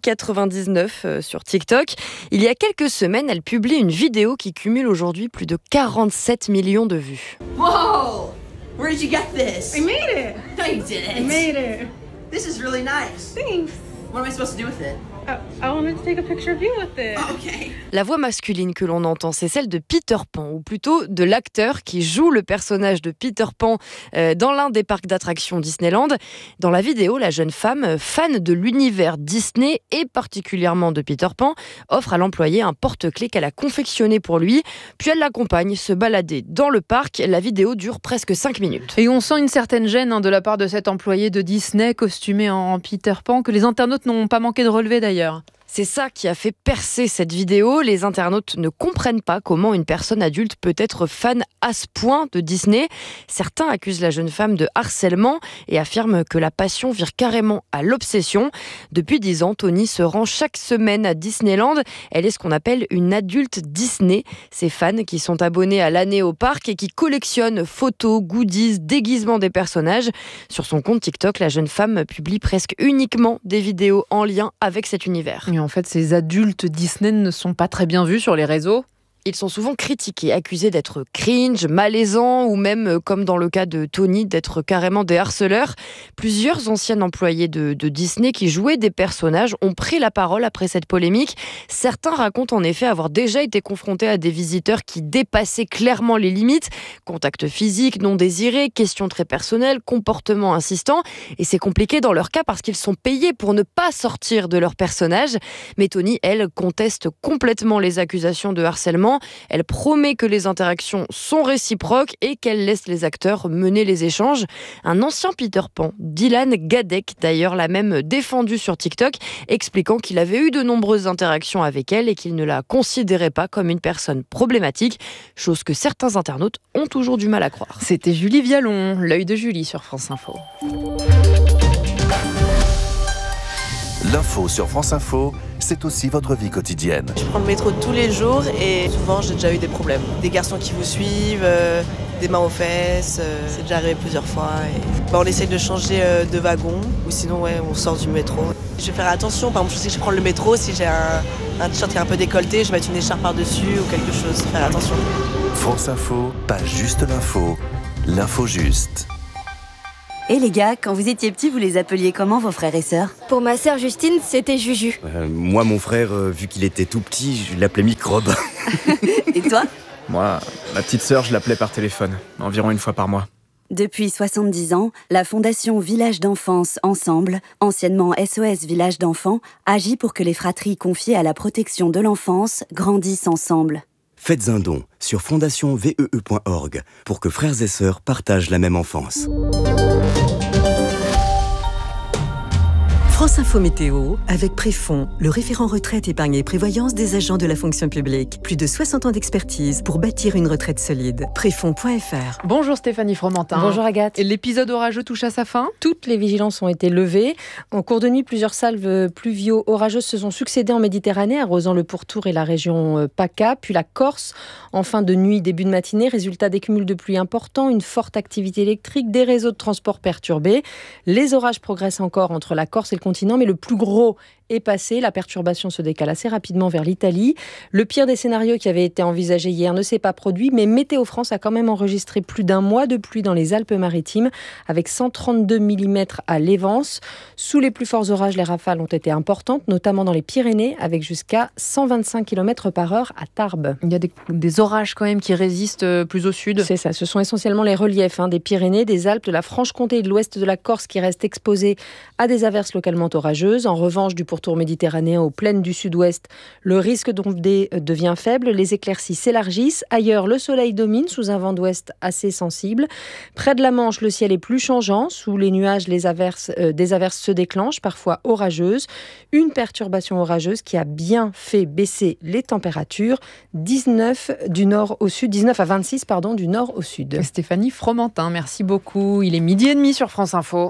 [SPEAKER 4] 99 sur TikTok. Il y a quelques semaines, elle publie une vidéo qui cumule aujourd'hui plus de 47 millions de vues.
[SPEAKER 6] Whoa! Where did you get this?
[SPEAKER 24] I made it.
[SPEAKER 6] No, you didn't.
[SPEAKER 24] I made it.
[SPEAKER 6] This is really nice.
[SPEAKER 24] Thanks.
[SPEAKER 6] What am I supposed to do with it?
[SPEAKER 24] I wanted to take a picture of you with it.
[SPEAKER 6] Okay.
[SPEAKER 4] La voix masculine que l'on entend, c'est celle de Peter Pan, ou plutôt de l'acteur qui joue le personnage de Peter Pan dans l'un des parcs d'attractions Disneyland. Dans la vidéo, la jeune femme, fan de l'univers Disney et particulièrement de Peter Pan, offre à l'employé un porte-clés qu'elle a confectionné pour lui, puis elle l'accompagne se balader dans le parc. La vidéo dure presque 5 minutes.
[SPEAKER 5] Et on sent une certaine gêne de la part de cet employé de Disney costumé en Peter Pan que les internautes n'ont pas manqué de relever d'ailleurs.
[SPEAKER 4] C'est ça qui a fait percer cette vidéo. Les internautes ne comprennent pas comment une personne adulte peut être fan à ce point de Disney. Certains accusent la jeune femme de harcèlement et affirment que la passion vire carrément à l'obsession. Depuis 10 ans, Tony se rend chaque semaine à Disneyland. Elle est ce qu'on appelle une adulte Disney. Ces fans qui sont abonnés à l'année au parc et qui collectionnent photos, goodies, déguisements des personnages. Sur son compte TikTok, la jeune femme publie presque uniquement des vidéos en lien avec cet univers.
[SPEAKER 5] Et en fait, ces adultes Disney ne sont pas très bien vus sur les réseaux.
[SPEAKER 4] Ils sont souvent critiqués, accusés d'être cringe, malaisants ou même, comme dans le cas de Tony, d'être carrément des harceleurs. Plusieurs anciens employés de Disney qui jouaient des personnages ont pris la parole après cette polémique. Certains racontent en effet avoir déjà été confrontés à des visiteurs qui dépassaient clairement les limites. Contact physique non désiré, questions très personnelles, comportements insistants. Et c'est compliqué dans leur cas parce qu'ils sont payés pour ne pas sortir de leur personnage. Mais Tony, elle, conteste complètement les accusations de harcèlement. Elle promet que les interactions sont réciproques et qu'elle laisse les acteurs mener les échanges. Un ancien Peter Pan, Dylan Gadek d'ailleurs, l'a même défendu sur TikTok, expliquant qu'il avait eu de nombreuses interactions avec elle et qu'il ne la considérait pas comme une personne problématique, chose que certains internautes ont toujours du mal à croire.
[SPEAKER 5] C'était Julie Vialon, l'œil de Julie sur France Info.
[SPEAKER 14] L'info sur France Info, c'est aussi votre vie quotidienne.
[SPEAKER 8] Je prends le métro tous les jours et souvent j'ai déjà eu des problèmes. Des garçons qui vous suivent, des mains aux fesses, c'est déjà arrivé plusieurs fois. On essaye de changer de wagon ou sinon on sort du métro. Je vais faire attention, par exemple si je prends le métro, si j'ai un t-shirt qui est un peu décolleté, je vais mettre une écharpe par-dessus ou quelque chose, faire attention.
[SPEAKER 14] France Info, pas juste l'info, l'info juste.
[SPEAKER 9] Et les gars, quand vous étiez petits, vous les appeliez comment vos frères et sœurs ?
[SPEAKER 10] Pour ma sœur Justine, c'était Juju.
[SPEAKER 11] Moi, mon frère, vu qu'il était tout petit, je l'appelais Microbe.
[SPEAKER 9] Et toi ?
[SPEAKER 25] Moi, ma petite sœur, je l'appelais par téléphone, environ une fois par mois.
[SPEAKER 9] Depuis 70 ans, la Fondation Village d'Enfance Ensemble, anciennement SOS Village d'Enfants, agit pour que les fratries confiées à la protection de l'enfance grandissent ensemble.
[SPEAKER 11] Faites un don sur fondationvee.org pour que frères et sœurs partagent la même enfance.
[SPEAKER 26] France Info Météo, avec Préfond, le référent retraite, épargne et prévoyance des agents de la fonction publique. Plus de 60 ans d'expertise pour bâtir une retraite solide. Préfond.fr.
[SPEAKER 5] Bonjour Stéphanie Fromentin.
[SPEAKER 15] Bonjour Agathe.
[SPEAKER 5] L'épisode orageux touche à sa fin.
[SPEAKER 15] Toutes les vigilances ont été levées. En cours de nuit, plusieurs salves pluvio-orageuses se sont succédées en Méditerranée, arrosant le pourtour et la région PACA, puis la Corse. En fin de nuit, début de matinée, résultat des cumuls de pluie importants, une forte activité électrique, des réseaux de transport perturbés. Les orages progressent encore entre la Corse et le continent, mais le plus gros est passé. La perturbation se décale assez rapidement vers l'Italie. Le pire des scénarios qui avait été envisagé hier ne s'est pas produit, mais Météo France a quand même enregistré plus d'un mois de pluie dans les Alpes-Maritimes, avec 132 mm à l'Évence. Sous les plus forts orages, les rafales ont été importantes, notamment dans les Pyrénées, avec jusqu'à 125 km/h à Tarbes.
[SPEAKER 5] Il y a des orages quand même qui résistent plus au sud.
[SPEAKER 15] C'est ça, ce sont essentiellement les reliefs des Pyrénées, des Alpes, de la Franche-Comté et de l'ouest de la Corse qui restent exposés à des averses localement orageuses. En revanche, du pourtour méditerranéen aux plaines du sud-ouest, le risque d'ondée devient faible, les éclaircies s'élargissent. Ailleurs, le soleil domine sous un vent d'ouest assez sensible. Près de la Manche, le ciel est plus changeant. Sous les nuages, des averses se déclenchent, parfois orageuses. Une perturbation orageuse qui a bien fait baisser les températures. 19 à 26 du nord au sud.
[SPEAKER 5] Stéphanie Fromentin, merci beaucoup. Il est 12h30 sur France Info.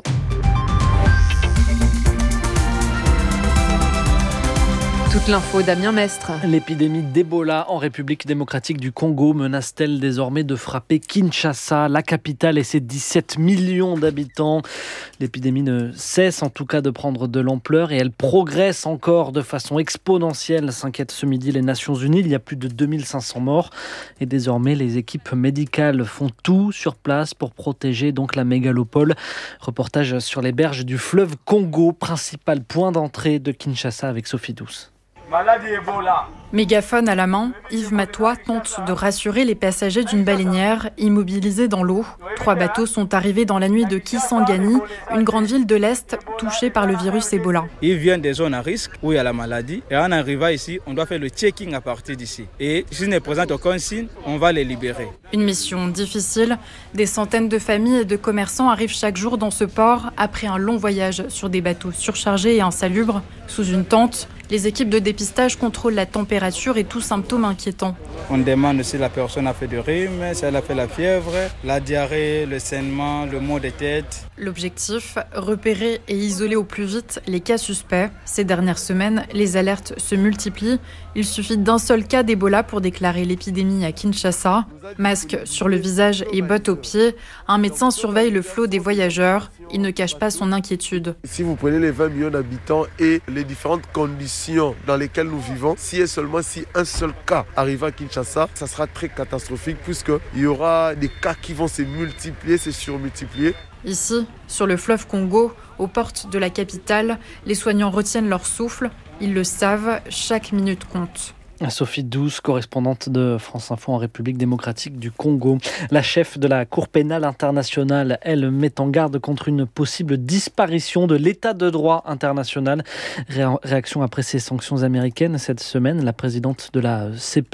[SPEAKER 5] Toute l'info, Damien Mestre.
[SPEAKER 7] L'épidémie d'Ebola en République démocratique du Congo menace-t-elle désormais de frapper Kinshasa, la capitale et ses 17 millions d'habitants ? L'épidémie ne cesse en tout cas de prendre de l'ampleur et elle progresse encore de façon exponentielle, s'inquiètent ce midi les Nations Unies. Il y a plus de 2500 morts et désormais les équipes médicales font tout sur place pour protéger donc la mégalopole. Reportage sur les berges du fleuve Congo, principal point d'entrée de Kinshasa avec Sophie Douce.
[SPEAKER 27] Maladie Ebola. Mégaphone à la main, Yves Matois tente de rassurer les passagers d'une baleinière immobilisée dans l'eau. 3 bateaux sont arrivés dans la nuit de Kisangani, une grande ville de l'Est touchée par le virus Ebola.
[SPEAKER 28] Ils viennent des zones à risque où il y a la maladie et en arrivant ici, on doit faire le checking à partir d'ici. Et s'ils ne présentent aucun signe, on va les libérer.
[SPEAKER 27] Une mission difficile. Des centaines de familles et de commerçants arrivent chaque jour dans ce port après un long voyage sur des bateaux surchargés et insalubres. Sous une tente, les équipes de dépistage contrôlent la température et tout symptôme inquiétant.
[SPEAKER 28] On demande si la personne a fait du rhume, si elle a fait la fièvre, la diarrhée, le saignement, le maux de tête.
[SPEAKER 27] L'objectif, repérer et isoler au plus vite les cas suspects. Ces dernières semaines, les alertes se multiplient. Il suffit d'un seul cas d'Ebola pour déclarer l'épidémie à Kinshasa. Masque sur le visage et bottes aux pieds, un médecin surveille le flot des voyageurs. Il ne cache pas son inquiétude.
[SPEAKER 29] Si vous prenez les 20 millions d'habitants et les différentes conditions dans lesquelles nous vivons, si un seul cas arrive à Kinshasa, ça sera très catastrophique puisqu'il y aura des cas qui vont se multiplier, se surmultiplier.
[SPEAKER 27] Ici, sur le fleuve Congo, aux portes de la capitale, les soignants retiennent leur souffle. Ils le savent, chaque minute compte.
[SPEAKER 7] Sophie Douce, correspondante de France Info en République démocratique du Congo. La chef de la Cour pénale internationale, elle met en garde contre une possible disparition de l'état de droit international. Réaction après ces sanctions américaines cette semaine, la présidente de la CPI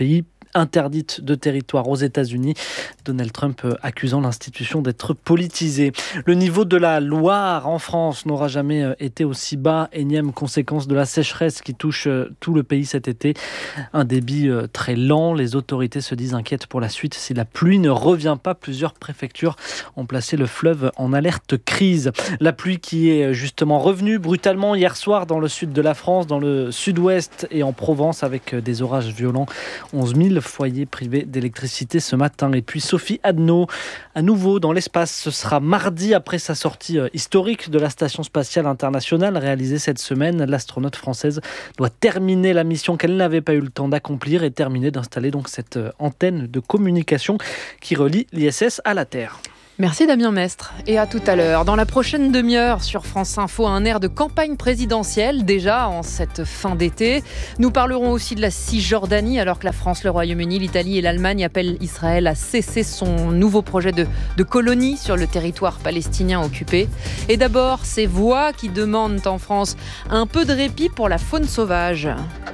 [SPEAKER 2] interdite de territoire aux États-Unis. Donald Trump accusant l'institution d'être politisée. Le niveau de la Loire en France n'aura jamais été aussi bas. Énième conséquence de la sécheresse qui touche tout le pays cet été. Un débit très lent. Les autorités se disent inquiètes pour la suite. Si la pluie ne revient pas, plusieurs préfectures ont placé le fleuve en alerte crise. La pluie qui est justement revenue brutalement hier soir dans le sud de la France, dans le sud-ouest et en Provence avec des orages violents. 11 000 foyers privés d'électricité ce matin. Et puis Sophie Adno, à nouveau dans l'espace. Ce sera mardi après sa sortie historique de la Station spatiale internationale réalisée cette semaine. L'astronaute française doit terminer la mission qu'elle n'avait pas eu le temps d'accomplir et terminer d'installer donc cette antenne de communication qui relie l'ISS à la Terre.
[SPEAKER 5] Merci Damien Mestre et à tout à l'heure. Dans la prochaine demi-heure sur France Info, un air de campagne présidentielle déjà en cette fin d'été. Nous parlerons aussi de la Cisjordanie alors que la France, le Royaume-Uni, l'Italie et l'Allemagne appellent Israël à cesser son nouveau projet de colonie sur le territoire palestinien occupé. Et d'abord, ces voix qui demandent en France un peu de répit pour la faune sauvage.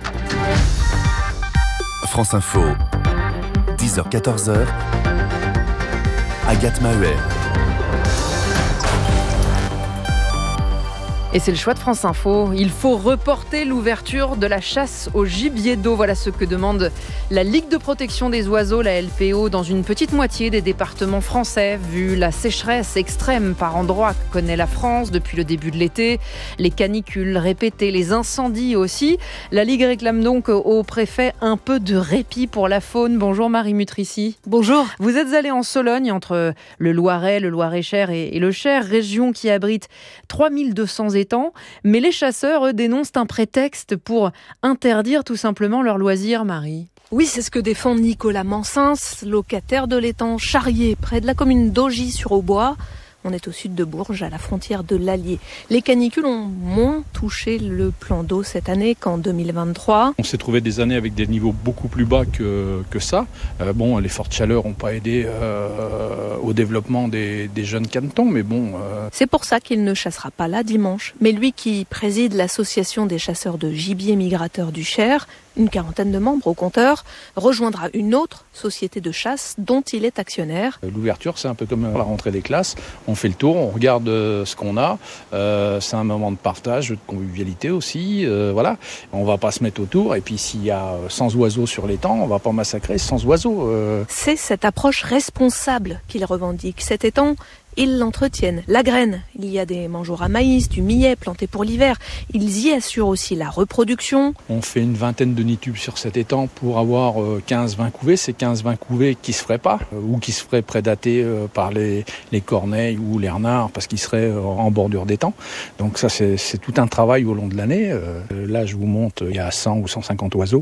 [SPEAKER 14] France Info, 10h-14h. Agathe Maheuer.
[SPEAKER 5] Et c'est le choix de France Info. Il faut reporter l'ouverture de la chasse au gibier d'eau. Voilà ce que demande la Ligue de protection des oiseaux, la LPO, dans une petite moitié des départements français. Vu la sécheresse extrême par endroits que connaît la France depuis le début de l'été, les canicules répétées, les incendies aussi, la Ligue réclame donc au préfet un peu de répit pour la faune. Bonjour Marie Mutrici.
[SPEAKER 10] Bonjour.
[SPEAKER 5] Vous êtes allée en Sologne entre le Loiret, le Loir-et-Cher et le Cher, région qui abrite 3200 étangs, mais les chasseurs, eux, dénoncent un prétexte pour interdire tout simplement leurs loisirs, Marie.
[SPEAKER 10] Oui, c'est ce que défend Nicolas Mansins, locataire de l'étang Charrier, près de la commune d'Augy-sur-Aubois. On est au sud de Bourges, à la frontière de l'Allier. Les canicules ont moins touché le plan d'eau cette année qu'en 2023.
[SPEAKER 3] On s'est trouvé des années avec des niveaux beaucoup plus bas que ça. Les fortes chaleurs n'ont pas aidé au développement des jeunes canetons, mais bon...
[SPEAKER 10] C'est pour ça qu'il ne chassera pas là dimanche. Mais lui qui préside l'association des chasseurs de gibier migrateurs du Cher, une quarantaine de membres au compteur, rejoindra une autre société de chasse dont il est actionnaire.
[SPEAKER 3] L'ouverture, c'est un peu comme la rentrée des classes. On fait le tour, on regarde ce qu'on a. C'est un moment de partage, de convivialité aussi. Voilà. On va pas se mettre autour. Et puis s'il y a 100 oiseaux sur l'étang, on va pas massacrer 100 oiseaux.
[SPEAKER 10] C'est cette approche responsable qu'il revendique. Cet étang, ils l'entretiennent, la graine. Il y a des mangeoires à maïs, du millet planté pour l'hiver. Ils y assurent aussi la reproduction.
[SPEAKER 3] On fait une vingtaine de nids tubes sur cet étang pour avoir 15-20 couvées. C'est 15-20 couvées qui se feraient pas ou qui se feraient prédater par les corneilles ou les renards parce qu'ils seraient en bordure d'étang. Donc ça, c'est tout un travail au long de l'année. Là, je vous montre, il y a 100 ou 150 oiseaux.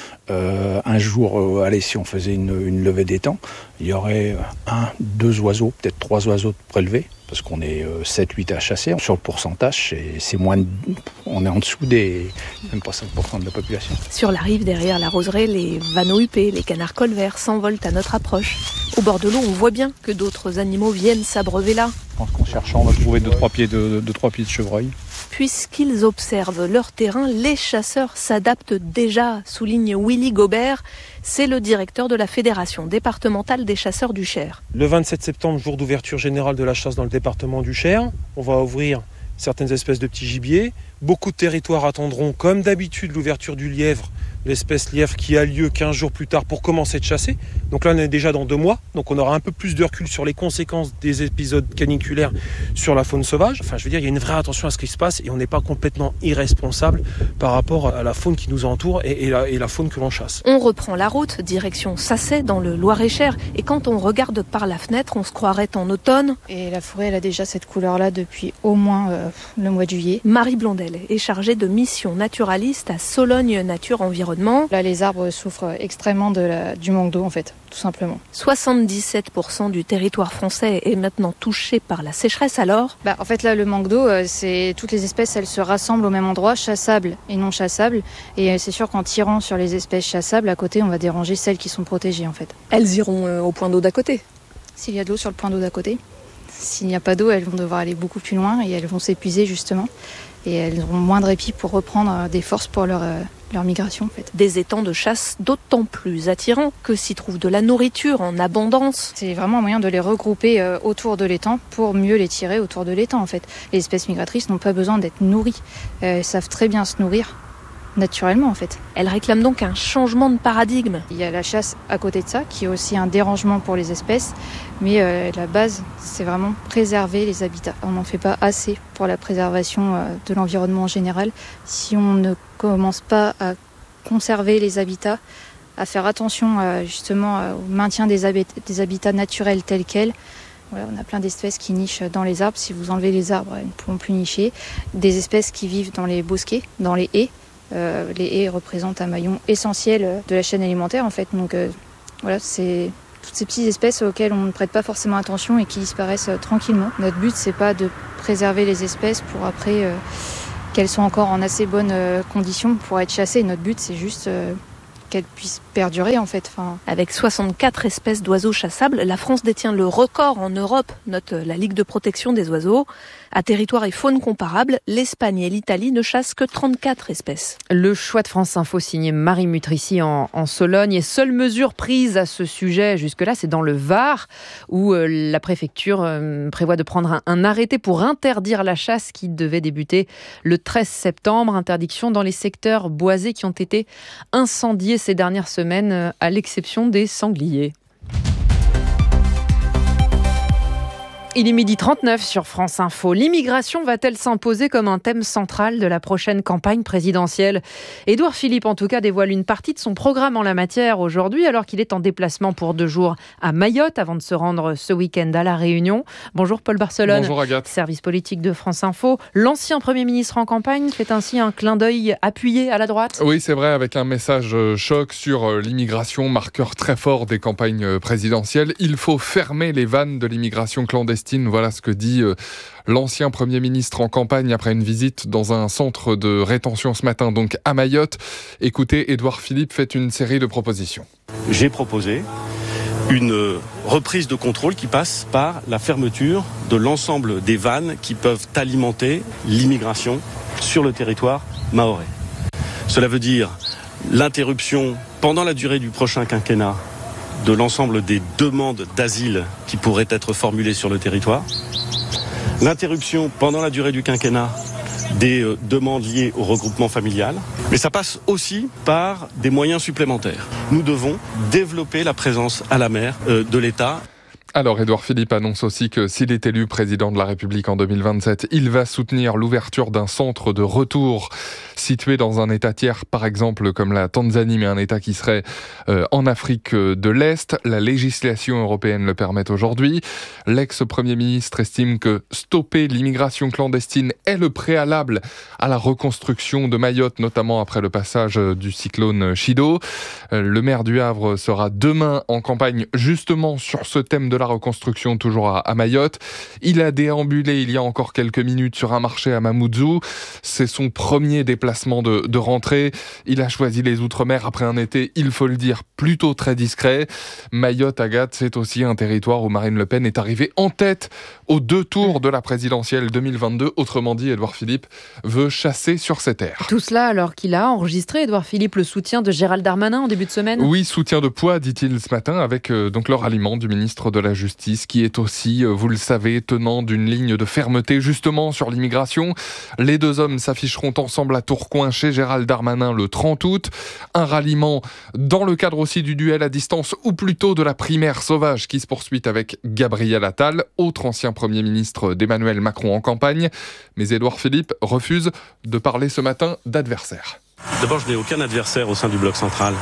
[SPEAKER 3] Un jour, si on faisait une levée d'étang, il y aurait 2 oiseaux, peut-être 3 oiseaux prélevés, parce qu'on est 7-8 à chasser. Sur le pourcentage, c'est on est en dessous même pas 5% de la population.
[SPEAKER 10] Sur la rive, derrière la roseraie, les vanneaux huppés, les canards colverts s'envolent à notre approche. Au bord de l'eau, on voit bien que d'autres animaux viennent s'abreuver là.
[SPEAKER 3] Je pense qu'en cherchant, on va trouver 2-3 pieds de chevreuil.
[SPEAKER 10] Puisqu'ils observent leur terrain, les chasseurs s'adaptent déjà, souligne Willy Gobert. C'est le directeur de la Fédération départementale des chasseurs du Cher.
[SPEAKER 12] Le 27 septembre, jour d'ouverture générale de la chasse dans le département du Cher, on va ouvrir certaines espèces de petits gibiers. Beaucoup de territoires attendront, comme d'habitude, l'ouverture du lièvre, l'espèce lièvre qui a lieu 15 jours plus tard pour commencer de chasser. Donc là, on est déjà dans 2 mois. Donc on aura un peu plus de recul sur les conséquences des épisodes caniculaires sur la faune sauvage. Enfin, je veux dire, il y a une vraie attention à ce qui se passe et on n'est pas complètement irresponsable par rapport à la faune qui nous entoure et la faune que l'on chasse.
[SPEAKER 10] On reprend la route, direction Sacet, dans le Loir-et-Cher. Et quand on regarde par la fenêtre, on se croirait en automne.
[SPEAKER 13] Et la forêt, elle a déjà cette couleur-là depuis au moins le mois de juillet.
[SPEAKER 10] Marie Blondel est chargée de mission naturaliste à Sologne Nature Environnement.
[SPEAKER 13] Là, les arbres souffrent extrêmement du manque d'eau, en fait, tout simplement.
[SPEAKER 10] 77% du territoire français est maintenant touché par la sécheresse, alors ?
[SPEAKER 13] En fait, là, le manque d'eau, c'est toutes les espèces, elles se rassemblent au même endroit, chassables et non chassables. Et c'est sûr qu'en tirant sur les espèces chassables, à côté, on va déranger celles qui sont protégées, en fait.
[SPEAKER 10] Elles iront au point d'eau d'à côté ?
[SPEAKER 13] S'il y a de l'eau sur le point d'eau d'à côté. S'il n'y a pas d'eau, elles vont devoir aller beaucoup plus loin et elles vont s'épuiser, justement. Et elles auront moins de répit pour reprendre des forces pour leur leur migration en fait.
[SPEAKER 10] Des étangs de chasse d'autant plus attirants que s'y trouve de la nourriture en abondance.
[SPEAKER 13] C'est vraiment un moyen de les regrouper autour de l'étang pour mieux les tirer autour de l'étang en fait. Les espèces migratrices n'ont pas besoin d'être nourries, elles savent très bien se nourrir naturellement en fait.
[SPEAKER 10] Elle réclame donc un changement de paradigme.
[SPEAKER 13] Il y a la chasse à côté de ça qui est aussi un dérangement pour les espèces, mais la base c'est vraiment préserver les habitats. On n'en fait pas assez pour la préservation de l'environnement en général. Si on ne commence pas à conserver les habitats, à faire attention justement au maintien des habitats naturels tels quels. Voilà, on a plein d'espèces qui nichent dans les arbres. Si vous enlevez les arbres, elles ne pourront plus nicher. Des espèces qui vivent dans les bosquets, dans les haies. Les haies représentent un maillon essentiel de la chaîne alimentaire en fait. Donc voilà, c'est toutes ces petites espèces auxquelles on ne prête pas forcément attention et qui disparaissent tranquillement. Notre but, c'est pas de préserver les espèces pour après qu'elles soient encore en assez bonnes conditions pour être chassées. Notre but, c'est juste qu'elles puissent perdurer en fait.
[SPEAKER 10] Avec 64 espèces d'oiseaux chassables, la France détient le record en Europe, note la Ligue de protection des oiseaux. À territoire et faune comparables, l'Espagne et l'Italie ne chassent que 34 espèces.
[SPEAKER 5] Le choix de France Info signé Marie Mutrici en Sologne. Et seule mesure prise à ce sujet jusque-là, c'est dans le Var, où la préfecture prévoit de prendre un arrêté pour interdire la chasse qui devait débuter le 13 septembre. Interdiction dans les secteurs boisés qui ont été incendiés ces dernières semaines, à l'exception des sangliers. Il est 12h39 sur France Info. L'immigration va-t-elle s'imposer comme un thème central de la prochaine campagne présidentielle ? Édouard Philippe, en tout cas, dévoile une partie de son programme en la matière aujourd'hui, alors qu'il est en déplacement pour 2 jours à Mayotte, avant de se rendre ce week-end à La Réunion. Bonjour Paul Barcelone.
[SPEAKER 1] Bonjour Agathe.
[SPEAKER 5] Service politique de France Info. L'ancien Premier ministre en campagne fait ainsi un clin d'œil appuyé à la droite.
[SPEAKER 1] Oui, c'est vrai, avec un message choc sur l'immigration, marqueur très fort des campagnes présidentielles. Il faut fermer les vannes de l'immigration clandestine. Voilà ce que dit l'ancien Premier ministre en campagne après une visite dans un centre de rétention ce matin, donc à Mayotte. Écoutez, Édouard Philippe fait une série de propositions.
[SPEAKER 16] J'ai proposé une reprise de contrôle qui passe par la fermeture de l'ensemble des vannes qui peuvent alimenter l'immigration sur le territoire mahorais. Cela veut dire l'interruption pendant la durée du prochain quinquennat de l'ensemble des demandes d'asile qui pourraient être formulées sur le territoire, l'interruption pendant la durée du quinquennat des demandes liées au regroupement familial, mais ça passe aussi par des moyens supplémentaires. Nous devons développer la présence à la mer de l'État.
[SPEAKER 1] Alors, Édouard Philippe annonce aussi que s'il est élu président de la République en 2027, il va soutenir l'ouverture d'un centre de retour situé dans un État tiers, par exemple comme la Tanzanie, mais un État qui serait en Afrique de l'Est. La législation européenne le permet aujourd'hui. L'ex-premier ministre estime que stopper l'immigration clandestine est le préalable à la reconstruction de Mayotte, notamment après le passage du cyclone Chido. Le maire du Havre sera demain en campagne justement sur ce thème de la reconstruction, toujours à Mayotte. Il a déambulé il y a encore quelques minutes sur un marché à Mamoudzou. C'est son premier déplacement de rentrée. Il a choisi les Outre-mer après un été, il faut le dire, plutôt très discret. Mayotte, Agathe, c'est aussi un territoire où Marine Le Pen est arrivée en tête aux 2 tours de la présidentielle 2022. Autrement dit, Édouard Philippe veut chasser sur ses terres.
[SPEAKER 5] Tout cela alors qu'il a enregistré, Édouard Philippe, le soutien de Gérald Darmanin en début de semaine.
[SPEAKER 1] Oui, soutien de poids, dit-il ce matin, avec donc le ralliement du ministre de la Justice, qui est aussi, vous le savez, tenant d'une ligne de fermeté justement sur l'immigration. Les 2 hommes s'afficheront ensemble à Tourcoing chez Gérald Darmanin le 30 août. Un ralliement dans le cadre aussi du duel à distance, ou plutôt de la primaire sauvage qui se poursuit avec Gabriel Attal, autre ancien Premier ministre d'Emmanuel Macron en campagne. Mais Édouard Philippe refuse de parler ce matin d'adversaire.
[SPEAKER 16] D'abord, je n'ai aucun adversaire au sein du bloc central.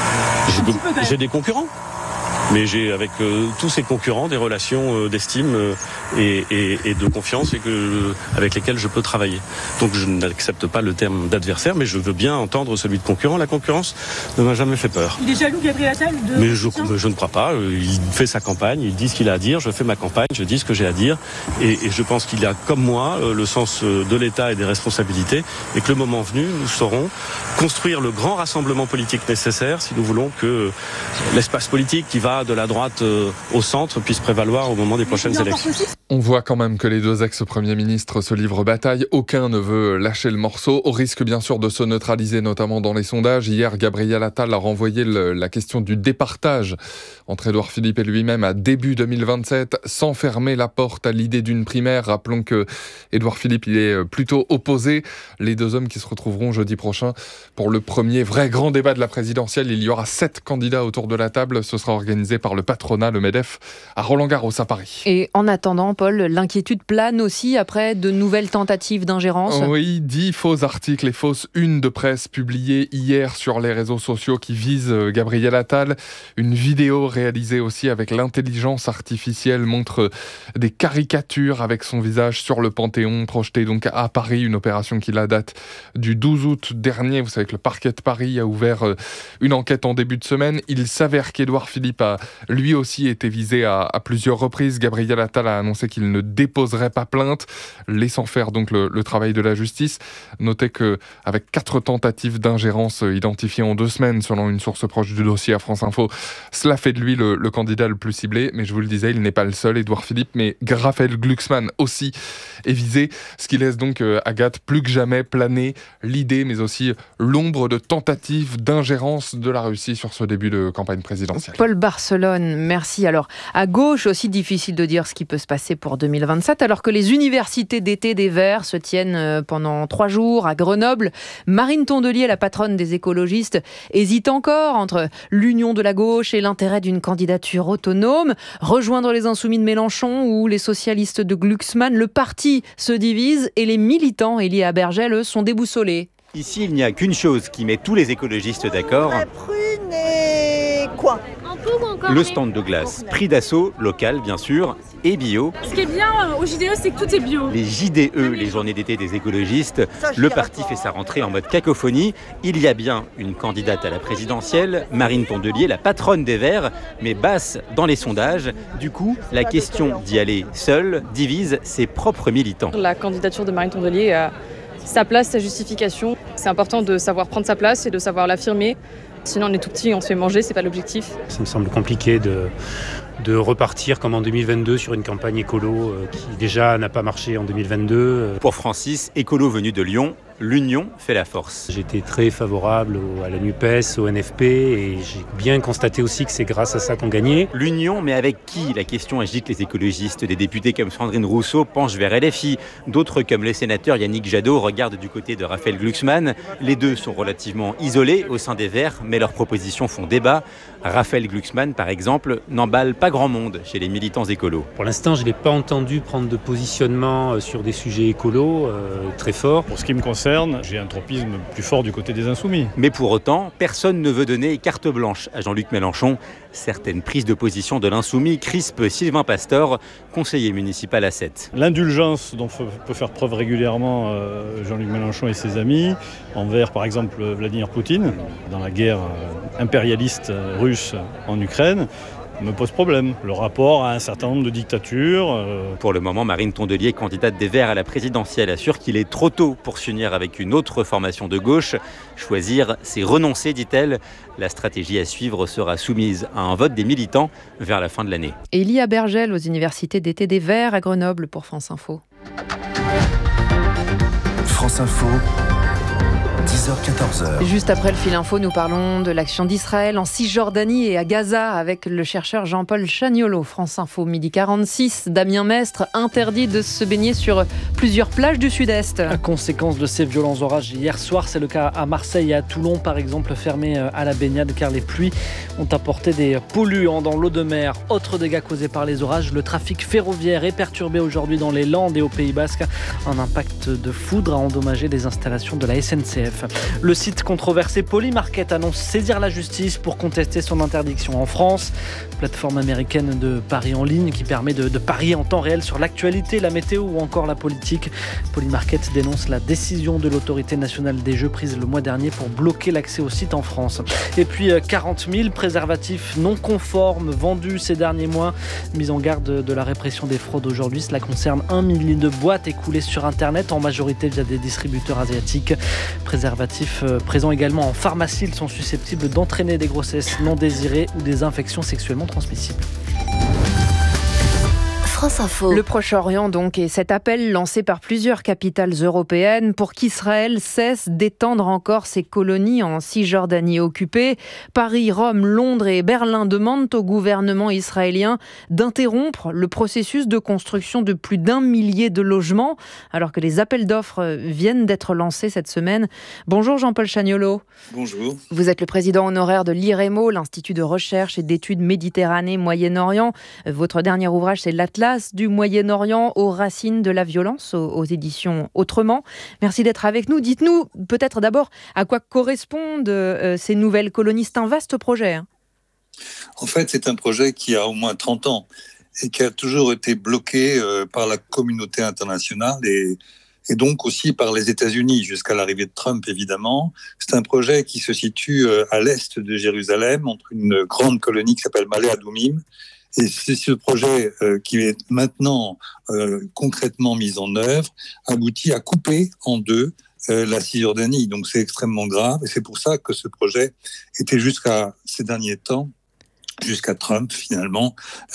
[SPEAKER 16] J'ai des concurrents. Mais j'ai avec tous ces concurrents des relations d'estime et de confiance avec lesquelles je peux travailler. Donc je n'accepte pas le terme d'adversaire, mais je veux bien entendre celui de concurrent. La concurrence ne m'a jamais fait peur.
[SPEAKER 24] Il est jaloux, Gabriel Attal
[SPEAKER 16] Mais je ne crois pas. Il fait sa campagne, il dit ce qu'il a à dire, je fais ma campagne, je dis ce que j'ai à dire. Et je pense qu'il a, comme moi, le sens de l'État et des responsabilités. Et que le moment venu, nous saurons construire le grand rassemblement politique nécessaire si nous voulons que l'espace politique qui va de la droite au centre puisse prévaloir au moment des prochaines élections.
[SPEAKER 1] On voit quand même que les deux ex-premiers ministres se livrent bataille. Aucun ne veut lâcher le morceau, au risque bien sûr de se neutraliser, notamment dans les sondages. Hier, Gabriel Attal a renvoyé la question du départage entre Édouard Philippe et lui-même à début 2027, sans fermer la porte à l'idée d'une primaire. Rappelons que Édouard Philippe, il est plutôt opposé. Les deux hommes qui se retrouveront jeudi prochain pour le premier vrai grand débat de la présidentielle. Il y aura 7 candidats autour de la table. Ce sera organisé par le patronat, le MEDEF, à Roland-Garros à Paris.
[SPEAKER 5] Et en attendant, Paul, l'inquiétude plane aussi après de nouvelles tentatives d'ingérence.
[SPEAKER 1] Oui, 10 faux articles et fausses unes de presse publiées hier sur les réseaux sociaux qui visent Gabriel Attal. Une vidéo réalisée aussi avec l'intelligence artificielle montre des caricatures avec son visage sur le Panthéon, projetées donc à Paris, une opération qui date du 12 août dernier. Vous savez que le parquet de Paris a ouvert une enquête en début de semaine. Il s'avère qu'Édouard Philippe a lui aussi été visé à plusieurs reprises. Gabriel Attal a annoncé qu'il ne déposerait pas plainte, laissant faire donc le travail de la justice. Notez qu'avec 4 tentatives d'ingérence identifiées en 2 semaines, selon une source proche du dossier à France Info, cela fait de lui le candidat le plus ciblé. Mais je vous le disais, il n'est pas le seul, Édouard Philippe, mais Raphaël Glucksmann aussi est visé, ce qui laisse donc Agathe plus que jamais planer l'idée, mais aussi l'ombre de tentatives d'ingérence de la Russie sur ce début de campagne présidentielle.
[SPEAKER 5] Paul Barcelone, merci. Alors, à gauche, aussi difficile de dire ce qui peut se passer pour 2027, alors que les universités d'été des Verts se tiennent pendant 3 jours à Grenoble. Marine Tondelier, la patronne des écologistes, hésite encore entre l'union de la gauche et l'intérêt d'une candidature autonome. Rejoindre les Insoumis de Mélenchon ou les socialistes de Glucksmann, le parti se divise et les militants, Élie Abergel, eux, sont déboussolés.
[SPEAKER 4] Ici, il n'y a qu'une chose qui met tous les écologistes d'accord.
[SPEAKER 6] La prune et quoi ?
[SPEAKER 4] Le stand de glace, prix d'assaut, local bien sûr, et bio.
[SPEAKER 24] Ce qui est bien au JDE, c'est que tout est bio.
[SPEAKER 4] Les JDE, les journées d'été des écologistes, le parti fait sa rentrée en mode cacophonie. Il y a bien une candidate à la présidentielle, Marine Tondelier, la patronne des Verts, mais basse dans les sondages. Du coup, la question d'y aller seule divise ses propres militants.
[SPEAKER 17] La candidature de Marine Tondelier a sa place, sa justification. C'est important de savoir prendre sa place et de savoir l'affirmer. Sinon on est tout petit, on se fait manger, c'est pas l'objectif.
[SPEAKER 18] Ça me semble compliqué de repartir comme en 2022 sur une campagne écolo qui déjà n'a pas marché en 2022.
[SPEAKER 4] Pour Francis, écolo venu de Lyon, l'union fait la force.
[SPEAKER 18] J'étais très favorable à la NUPES, au NFP et j'ai bien constaté aussi que c'est grâce à ça qu'on gagnait.
[SPEAKER 4] L'union, mais avec qui ? La question agite les écologistes. Des députés comme Sandrine Rousseau penchent vers LFI. D'autres comme le sénateur Yannick Jadot regardent du côté de Raphaël Glucksmann. Les deux sont relativement isolés au sein des Verts, mais leurs propositions font débat. Raphaël Glucksmann, par exemple, n'emballe pas grand monde chez les militants écolos.
[SPEAKER 18] Pour l'instant, je ne l'ai pas entendu prendre de positionnement sur des sujets écolos très forts.
[SPEAKER 19] Pour ce qui me concerne, j'ai un tropisme plus fort du côté des Insoumis.
[SPEAKER 4] Mais pour autant, personne ne veut donner carte blanche à Jean-Luc Mélenchon. Certaines prises de position de l'Insoumis crispent Sylvain Pastor, conseiller municipal à 7.
[SPEAKER 19] L'indulgence dont peut faire preuve régulièrement Jean-Luc Mélenchon et ses amis envers, par exemple, Vladimir Poutine, dans la guerre impérialiste russe en Ukraine, me pose problème. Le rapport à un certain nombre de dictatures.
[SPEAKER 4] Pour le moment, Marine Tondelier, candidate des Verts à la présidentielle, assure qu'il est trop tôt pour s'unir avec une autre formation de gauche. Choisir, c'est renoncer, dit-elle. La stratégie à suivre sera soumise à un vote des militants vers la fin de l'année.
[SPEAKER 5] Élie Abergel aux universités d'été des Verts à Grenoble pour France Info.
[SPEAKER 14] France Info. 10h-14h.
[SPEAKER 5] Juste après le fil info, nous parlons de l'action d'Israël en Cisjordanie et à Gaza avec le chercheur Jean-Paul Chagnolot. France Info, midi 46. Damien Mestre interdit de se baigner sur plusieurs plages du Sud-Est.
[SPEAKER 2] À conséquence de ces violents orages hier soir, c'est le cas à Marseille et à Toulon, par exemple, fermés à la baignade car les pluies ont apporté des polluants dans l'eau de mer. Autre dégât causé par les orages, le trafic ferroviaire est perturbé aujourd'hui dans les Landes et au Pays Basque. Un impact de foudre a endommagé des installations de la SNCF. Le site controversé Polymarket annonce saisir la justice pour contester son interdiction en France. Plateforme américaine de paris en ligne qui permet de parier en temps réel sur l'actualité, la météo ou encore la politique. Polymarket dénonce la décision de l'autorité nationale des jeux prise le mois dernier pour bloquer l'accès au site en France. Et puis 40 000 préservatifs non conformes vendus ces derniers mois. Mise en garde de la répression des fraudes aujourd'hui, cela concerne 1 millier de boîtes écoulées sur Internet, en majorité via des distributeurs asiatiques. Préservatifs présents également en pharmacie, ils sont susceptibles d'entraîner des grossesses non désirées ou des infections sexuellement transmissibles.
[SPEAKER 8] France Info.
[SPEAKER 5] Le Proche-Orient donc, et cet appel lancé par plusieurs capitales européennes pour qu'Israël cesse d'étendre encore ses colonies en Cisjordanie occupée. Paris, Rome, Londres et Berlin demandent au gouvernement israélien d'interrompre le processus de construction de plus d'1 millier de logements, alors que les appels d'offres viennent d'être lancés cette semaine. Bonjour Jean-Paul Chagnolot.
[SPEAKER 9] Bonjour.
[SPEAKER 5] Vous êtes le président honoraire de l'IREMO, l'Institut de recherche et d'études Méditerranée-Moyen-Orient. Votre dernier ouvrage, c'est l'Atlas du Moyen-Orient aux racines de la violence, aux éditions Autrement. Merci d'être avec nous. Dites-nous peut-être d'abord à quoi correspondent ces nouvelles colonies. C'est un vaste projet.
[SPEAKER 9] En fait, c'est un projet qui a au moins 30 ans et qui a toujours été bloqué par la communauté internationale et donc aussi par les États-Unis jusqu'à l'arrivée de Trump, évidemment. C'est un projet qui se situe à l'est de Jérusalem, entre une grande colonie qui s'appelle Ma'ale Adumim. Et c'est ce projet qui est maintenant concrètement mis en œuvre, aboutit à couper en deux la Cisjordanie. Donc c'est extrêmement grave et c'est pour ça que ce projet était jusqu'à ces derniers temps, jusqu'à Trump finalement,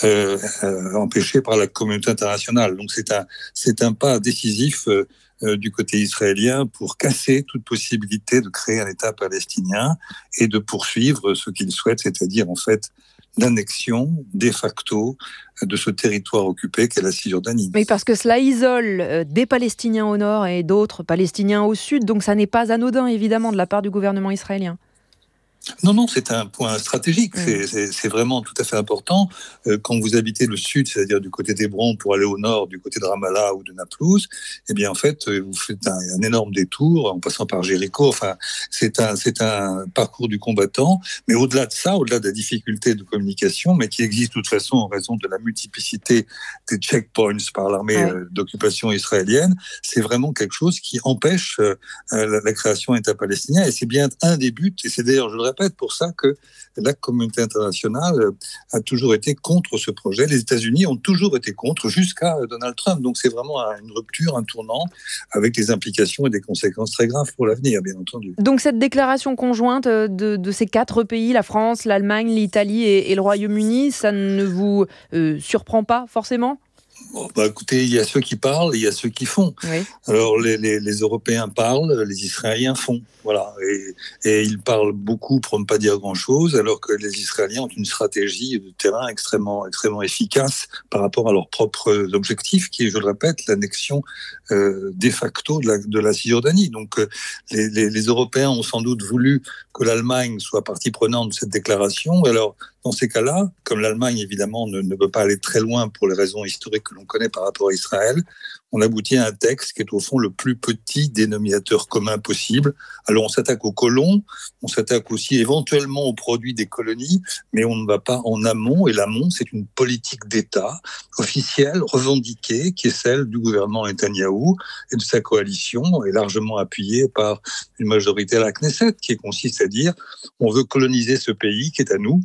[SPEAKER 9] empêché par la communauté internationale. Donc c'est un pas décisif du côté israélien pour casser toute possibilité de créer un État palestinien et de poursuivre ce qu'il souhaite, c'est-à-dire en fait l'annexion de facto de ce territoire occupé qu'est la Cisjordanie.
[SPEAKER 5] Oui, parce que cela isole des Palestiniens au nord et d'autres Palestiniens au sud, donc ça n'est pas anodin évidemment de la part du gouvernement israélien.
[SPEAKER 9] Non, c'est un point stratégique. C'est vraiment tout à fait important. Quand vous habitez le sud, c'est-à-dire du côté d'Hébron pour aller au nord, du côté de Ramallah ou de Naplouse, eh bien en fait, vous faites un énorme détour en passant par Jéricho. Enfin, c'est un parcours du combattant. Mais au-delà de ça, au-delà de la difficulté de communication, mais qui existe de toute façon en raison de la multiplicité des checkpoints par l'armée d'occupation israélienne, c'est vraiment quelque chose qui empêche la création d'État palestinien. Et c'est bien un des buts. Et c'est d'ailleurs, je le répète, pour ça que la communauté internationale a toujours été contre ce projet. Les États-Unis ont toujours été contre jusqu'à Donald Trump. Donc c'est vraiment une rupture, un tournant avec des implications et des conséquences très graves pour l'avenir, bien entendu.
[SPEAKER 5] Donc cette déclaration conjointe de ces 4 pays, la France, l'Allemagne, l'Italie et le Royaume-Uni, ça ne vous surprend pas forcément ?
[SPEAKER 9] Bon, écoutez, il y a ceux qui parlent, il y a ceux qui font. Oui. Alors les Européens parlent, les Israéliens font. Voilà. Et ils parlent beaucoup pour ne pas dire grand-chose, alors que les Israéliens ont une stratégie de terrain extrêmement efficace par rapport à leurs propres objectifs, qui est, je le répète, l'annexion de facto de la Cisjordanie. Donc les Européens ont sans doute voulu que l'Allemagne soit partie prenante de cette déclaration. Alors, dans ces cas-là, comme l'Allemagne, évidemment, ne peut pas aller très loin pour les raisons historiques que l'on connaît par rapport à Israël, on aboutit à un texte qui est au fond le plus petit dénominateur commun possible. Alors on s'attaque aux colons, on s'attaque aussi éventuellement aux produits des colonies, mais on ne va pas en amont. Et l'amont, c'est une politique d'État officielle, revendiquée, qui est celle du gouvernement Netanyahou et de sa coalition, et largement appuyée par une majorité à la Knesset, qui consiste à dire on veut coloniser ce pays qui est à nous,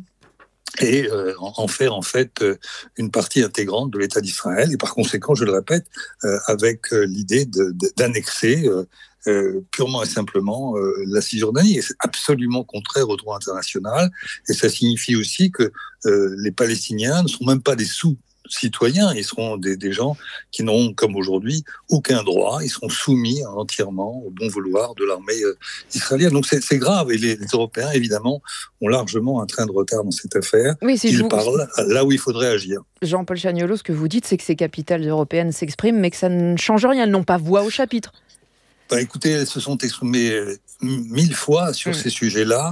[SPEAKER 9] et en faire en fait une partie intégrante de l'État d'Israël. Et par conséquent, je le répète, avec l'idée d'annexer purement et simplement la Cisjordanie. Et c'est absolument contraire au droit international. Et ça signifie aussi que les Palestiniens ne sont même pas des sous-citoyens, ils seront des gens qui n'auront, comme aujourd'hui, aucun droit. Ils seront soumis entièrement au bon vouloir de l'armée israélienne. Donc c'est grave. Et les Européens, évidemment, ont largement un train de retard dans cette affaire.
[SPEAKER 5] Oui,
[SPEAKER 9] ils parlent là où il faudrait agir.
[SPEAKER 5] Jean-Paul Chagnolot, ce que vous dites, c'est que ces capitales européennes s'expriment, mais que ça ne change rien. Elles n'ont pas voix au chapitre.
[SPEAKER 9] Écoutez, elles se sont exprimées 1000 fois sur ces sujets-là.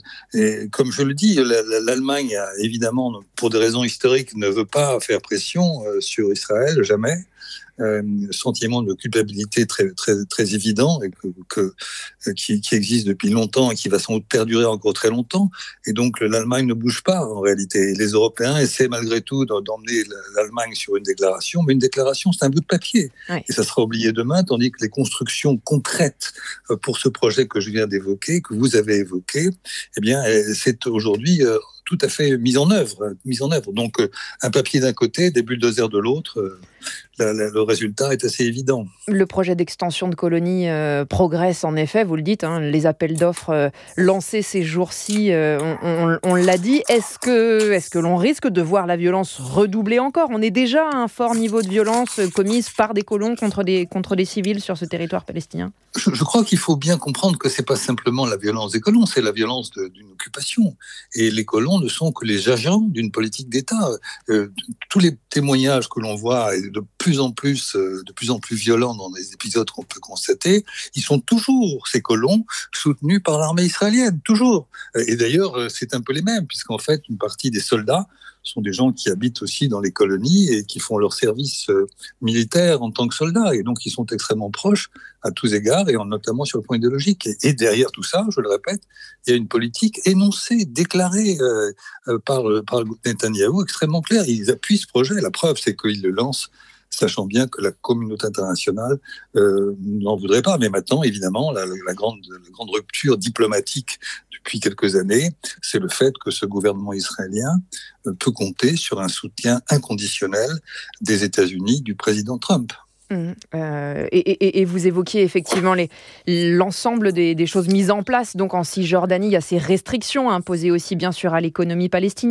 [SPEAKER 9] Et comme je le dis, l'Allemagne, évidemment, pour des raisons historiques, ne veut pas faire pression sur Israël, jamais. Sentiment de culpabilité très évident et qui existe depuis longtemps et qui va sans doute perdurer encore très longtemps. Et donc l'Allemagne ne bouge pas en réalité. Et les Européens essaient malgré tout d'emmener l'Allemagne sur une déclaration, mais une déclaration c'est un bout de papier et ça sera oublié demain, tandis que les constructions concrètes pour ce projet que je viens d'évoquer, que vous avez évoqué, eh bien c'est aujourd'hui tout à fait mise en œuvre. Donc, un papier d'un côté, des bulldozers de l'autre, le résultat est assez évident.
[SPEAKER 5] Le projet d'extension de colonies progresse en effet, vous le dites, les appels d'offres lancés ces jours-ci, on l'a dit. Est-ce que l'on risque de voir la violence redoubler encore ? On est déjà à un fort niveau de violence commise par des colons contre des civils sur ce territoire palestinien.
[SPEAKER 9] Je crois qu'il faut bien comprendre que c'est pas simplement la violence des colons, c'est la violence d'une occupation. Et les colons ne sont que les agents d'une politique d'État. Tous les témoignages que l'on voit, et de plus en plus violents dans les épisodes qu'on peut constater, ils sont toujours, ces colons, soutenus par l'armée israélienne, toujours. Et d'ailleurs, c'est un peu les mêmes, puisqu'en fait, une partie des soldats sont des gens qui habitent aussi dans les colonies et qui font leur service militaire en tant que soldats. Et donc, ils sont extrêmement proches à tous égards, et notamment sur le point idéologique. Et derrière tout ça, je le répète, il y a une politique énoncée, déclarée par Netanyahou, extrêmement claire. Ils appuient ce projet. La preuve, c'est qu'ils le lancent, sachant bien que la communauté internationale n'en voudrait pas. Mais maintenant, évidemment, la grande rupture diplomatique depuis quelques années, c'est le fait que ce gouvernement israélien peut compter sur un soutien inconditionnel des États-Unis, du président Trump.
[SPEAKER 5] Et vous évoquiez effectivement l'ensemble des choses mises en place. Donc en Cisjordanie, il y a ces restrictions imposées aussi bien sûr à l'économie palestinienne.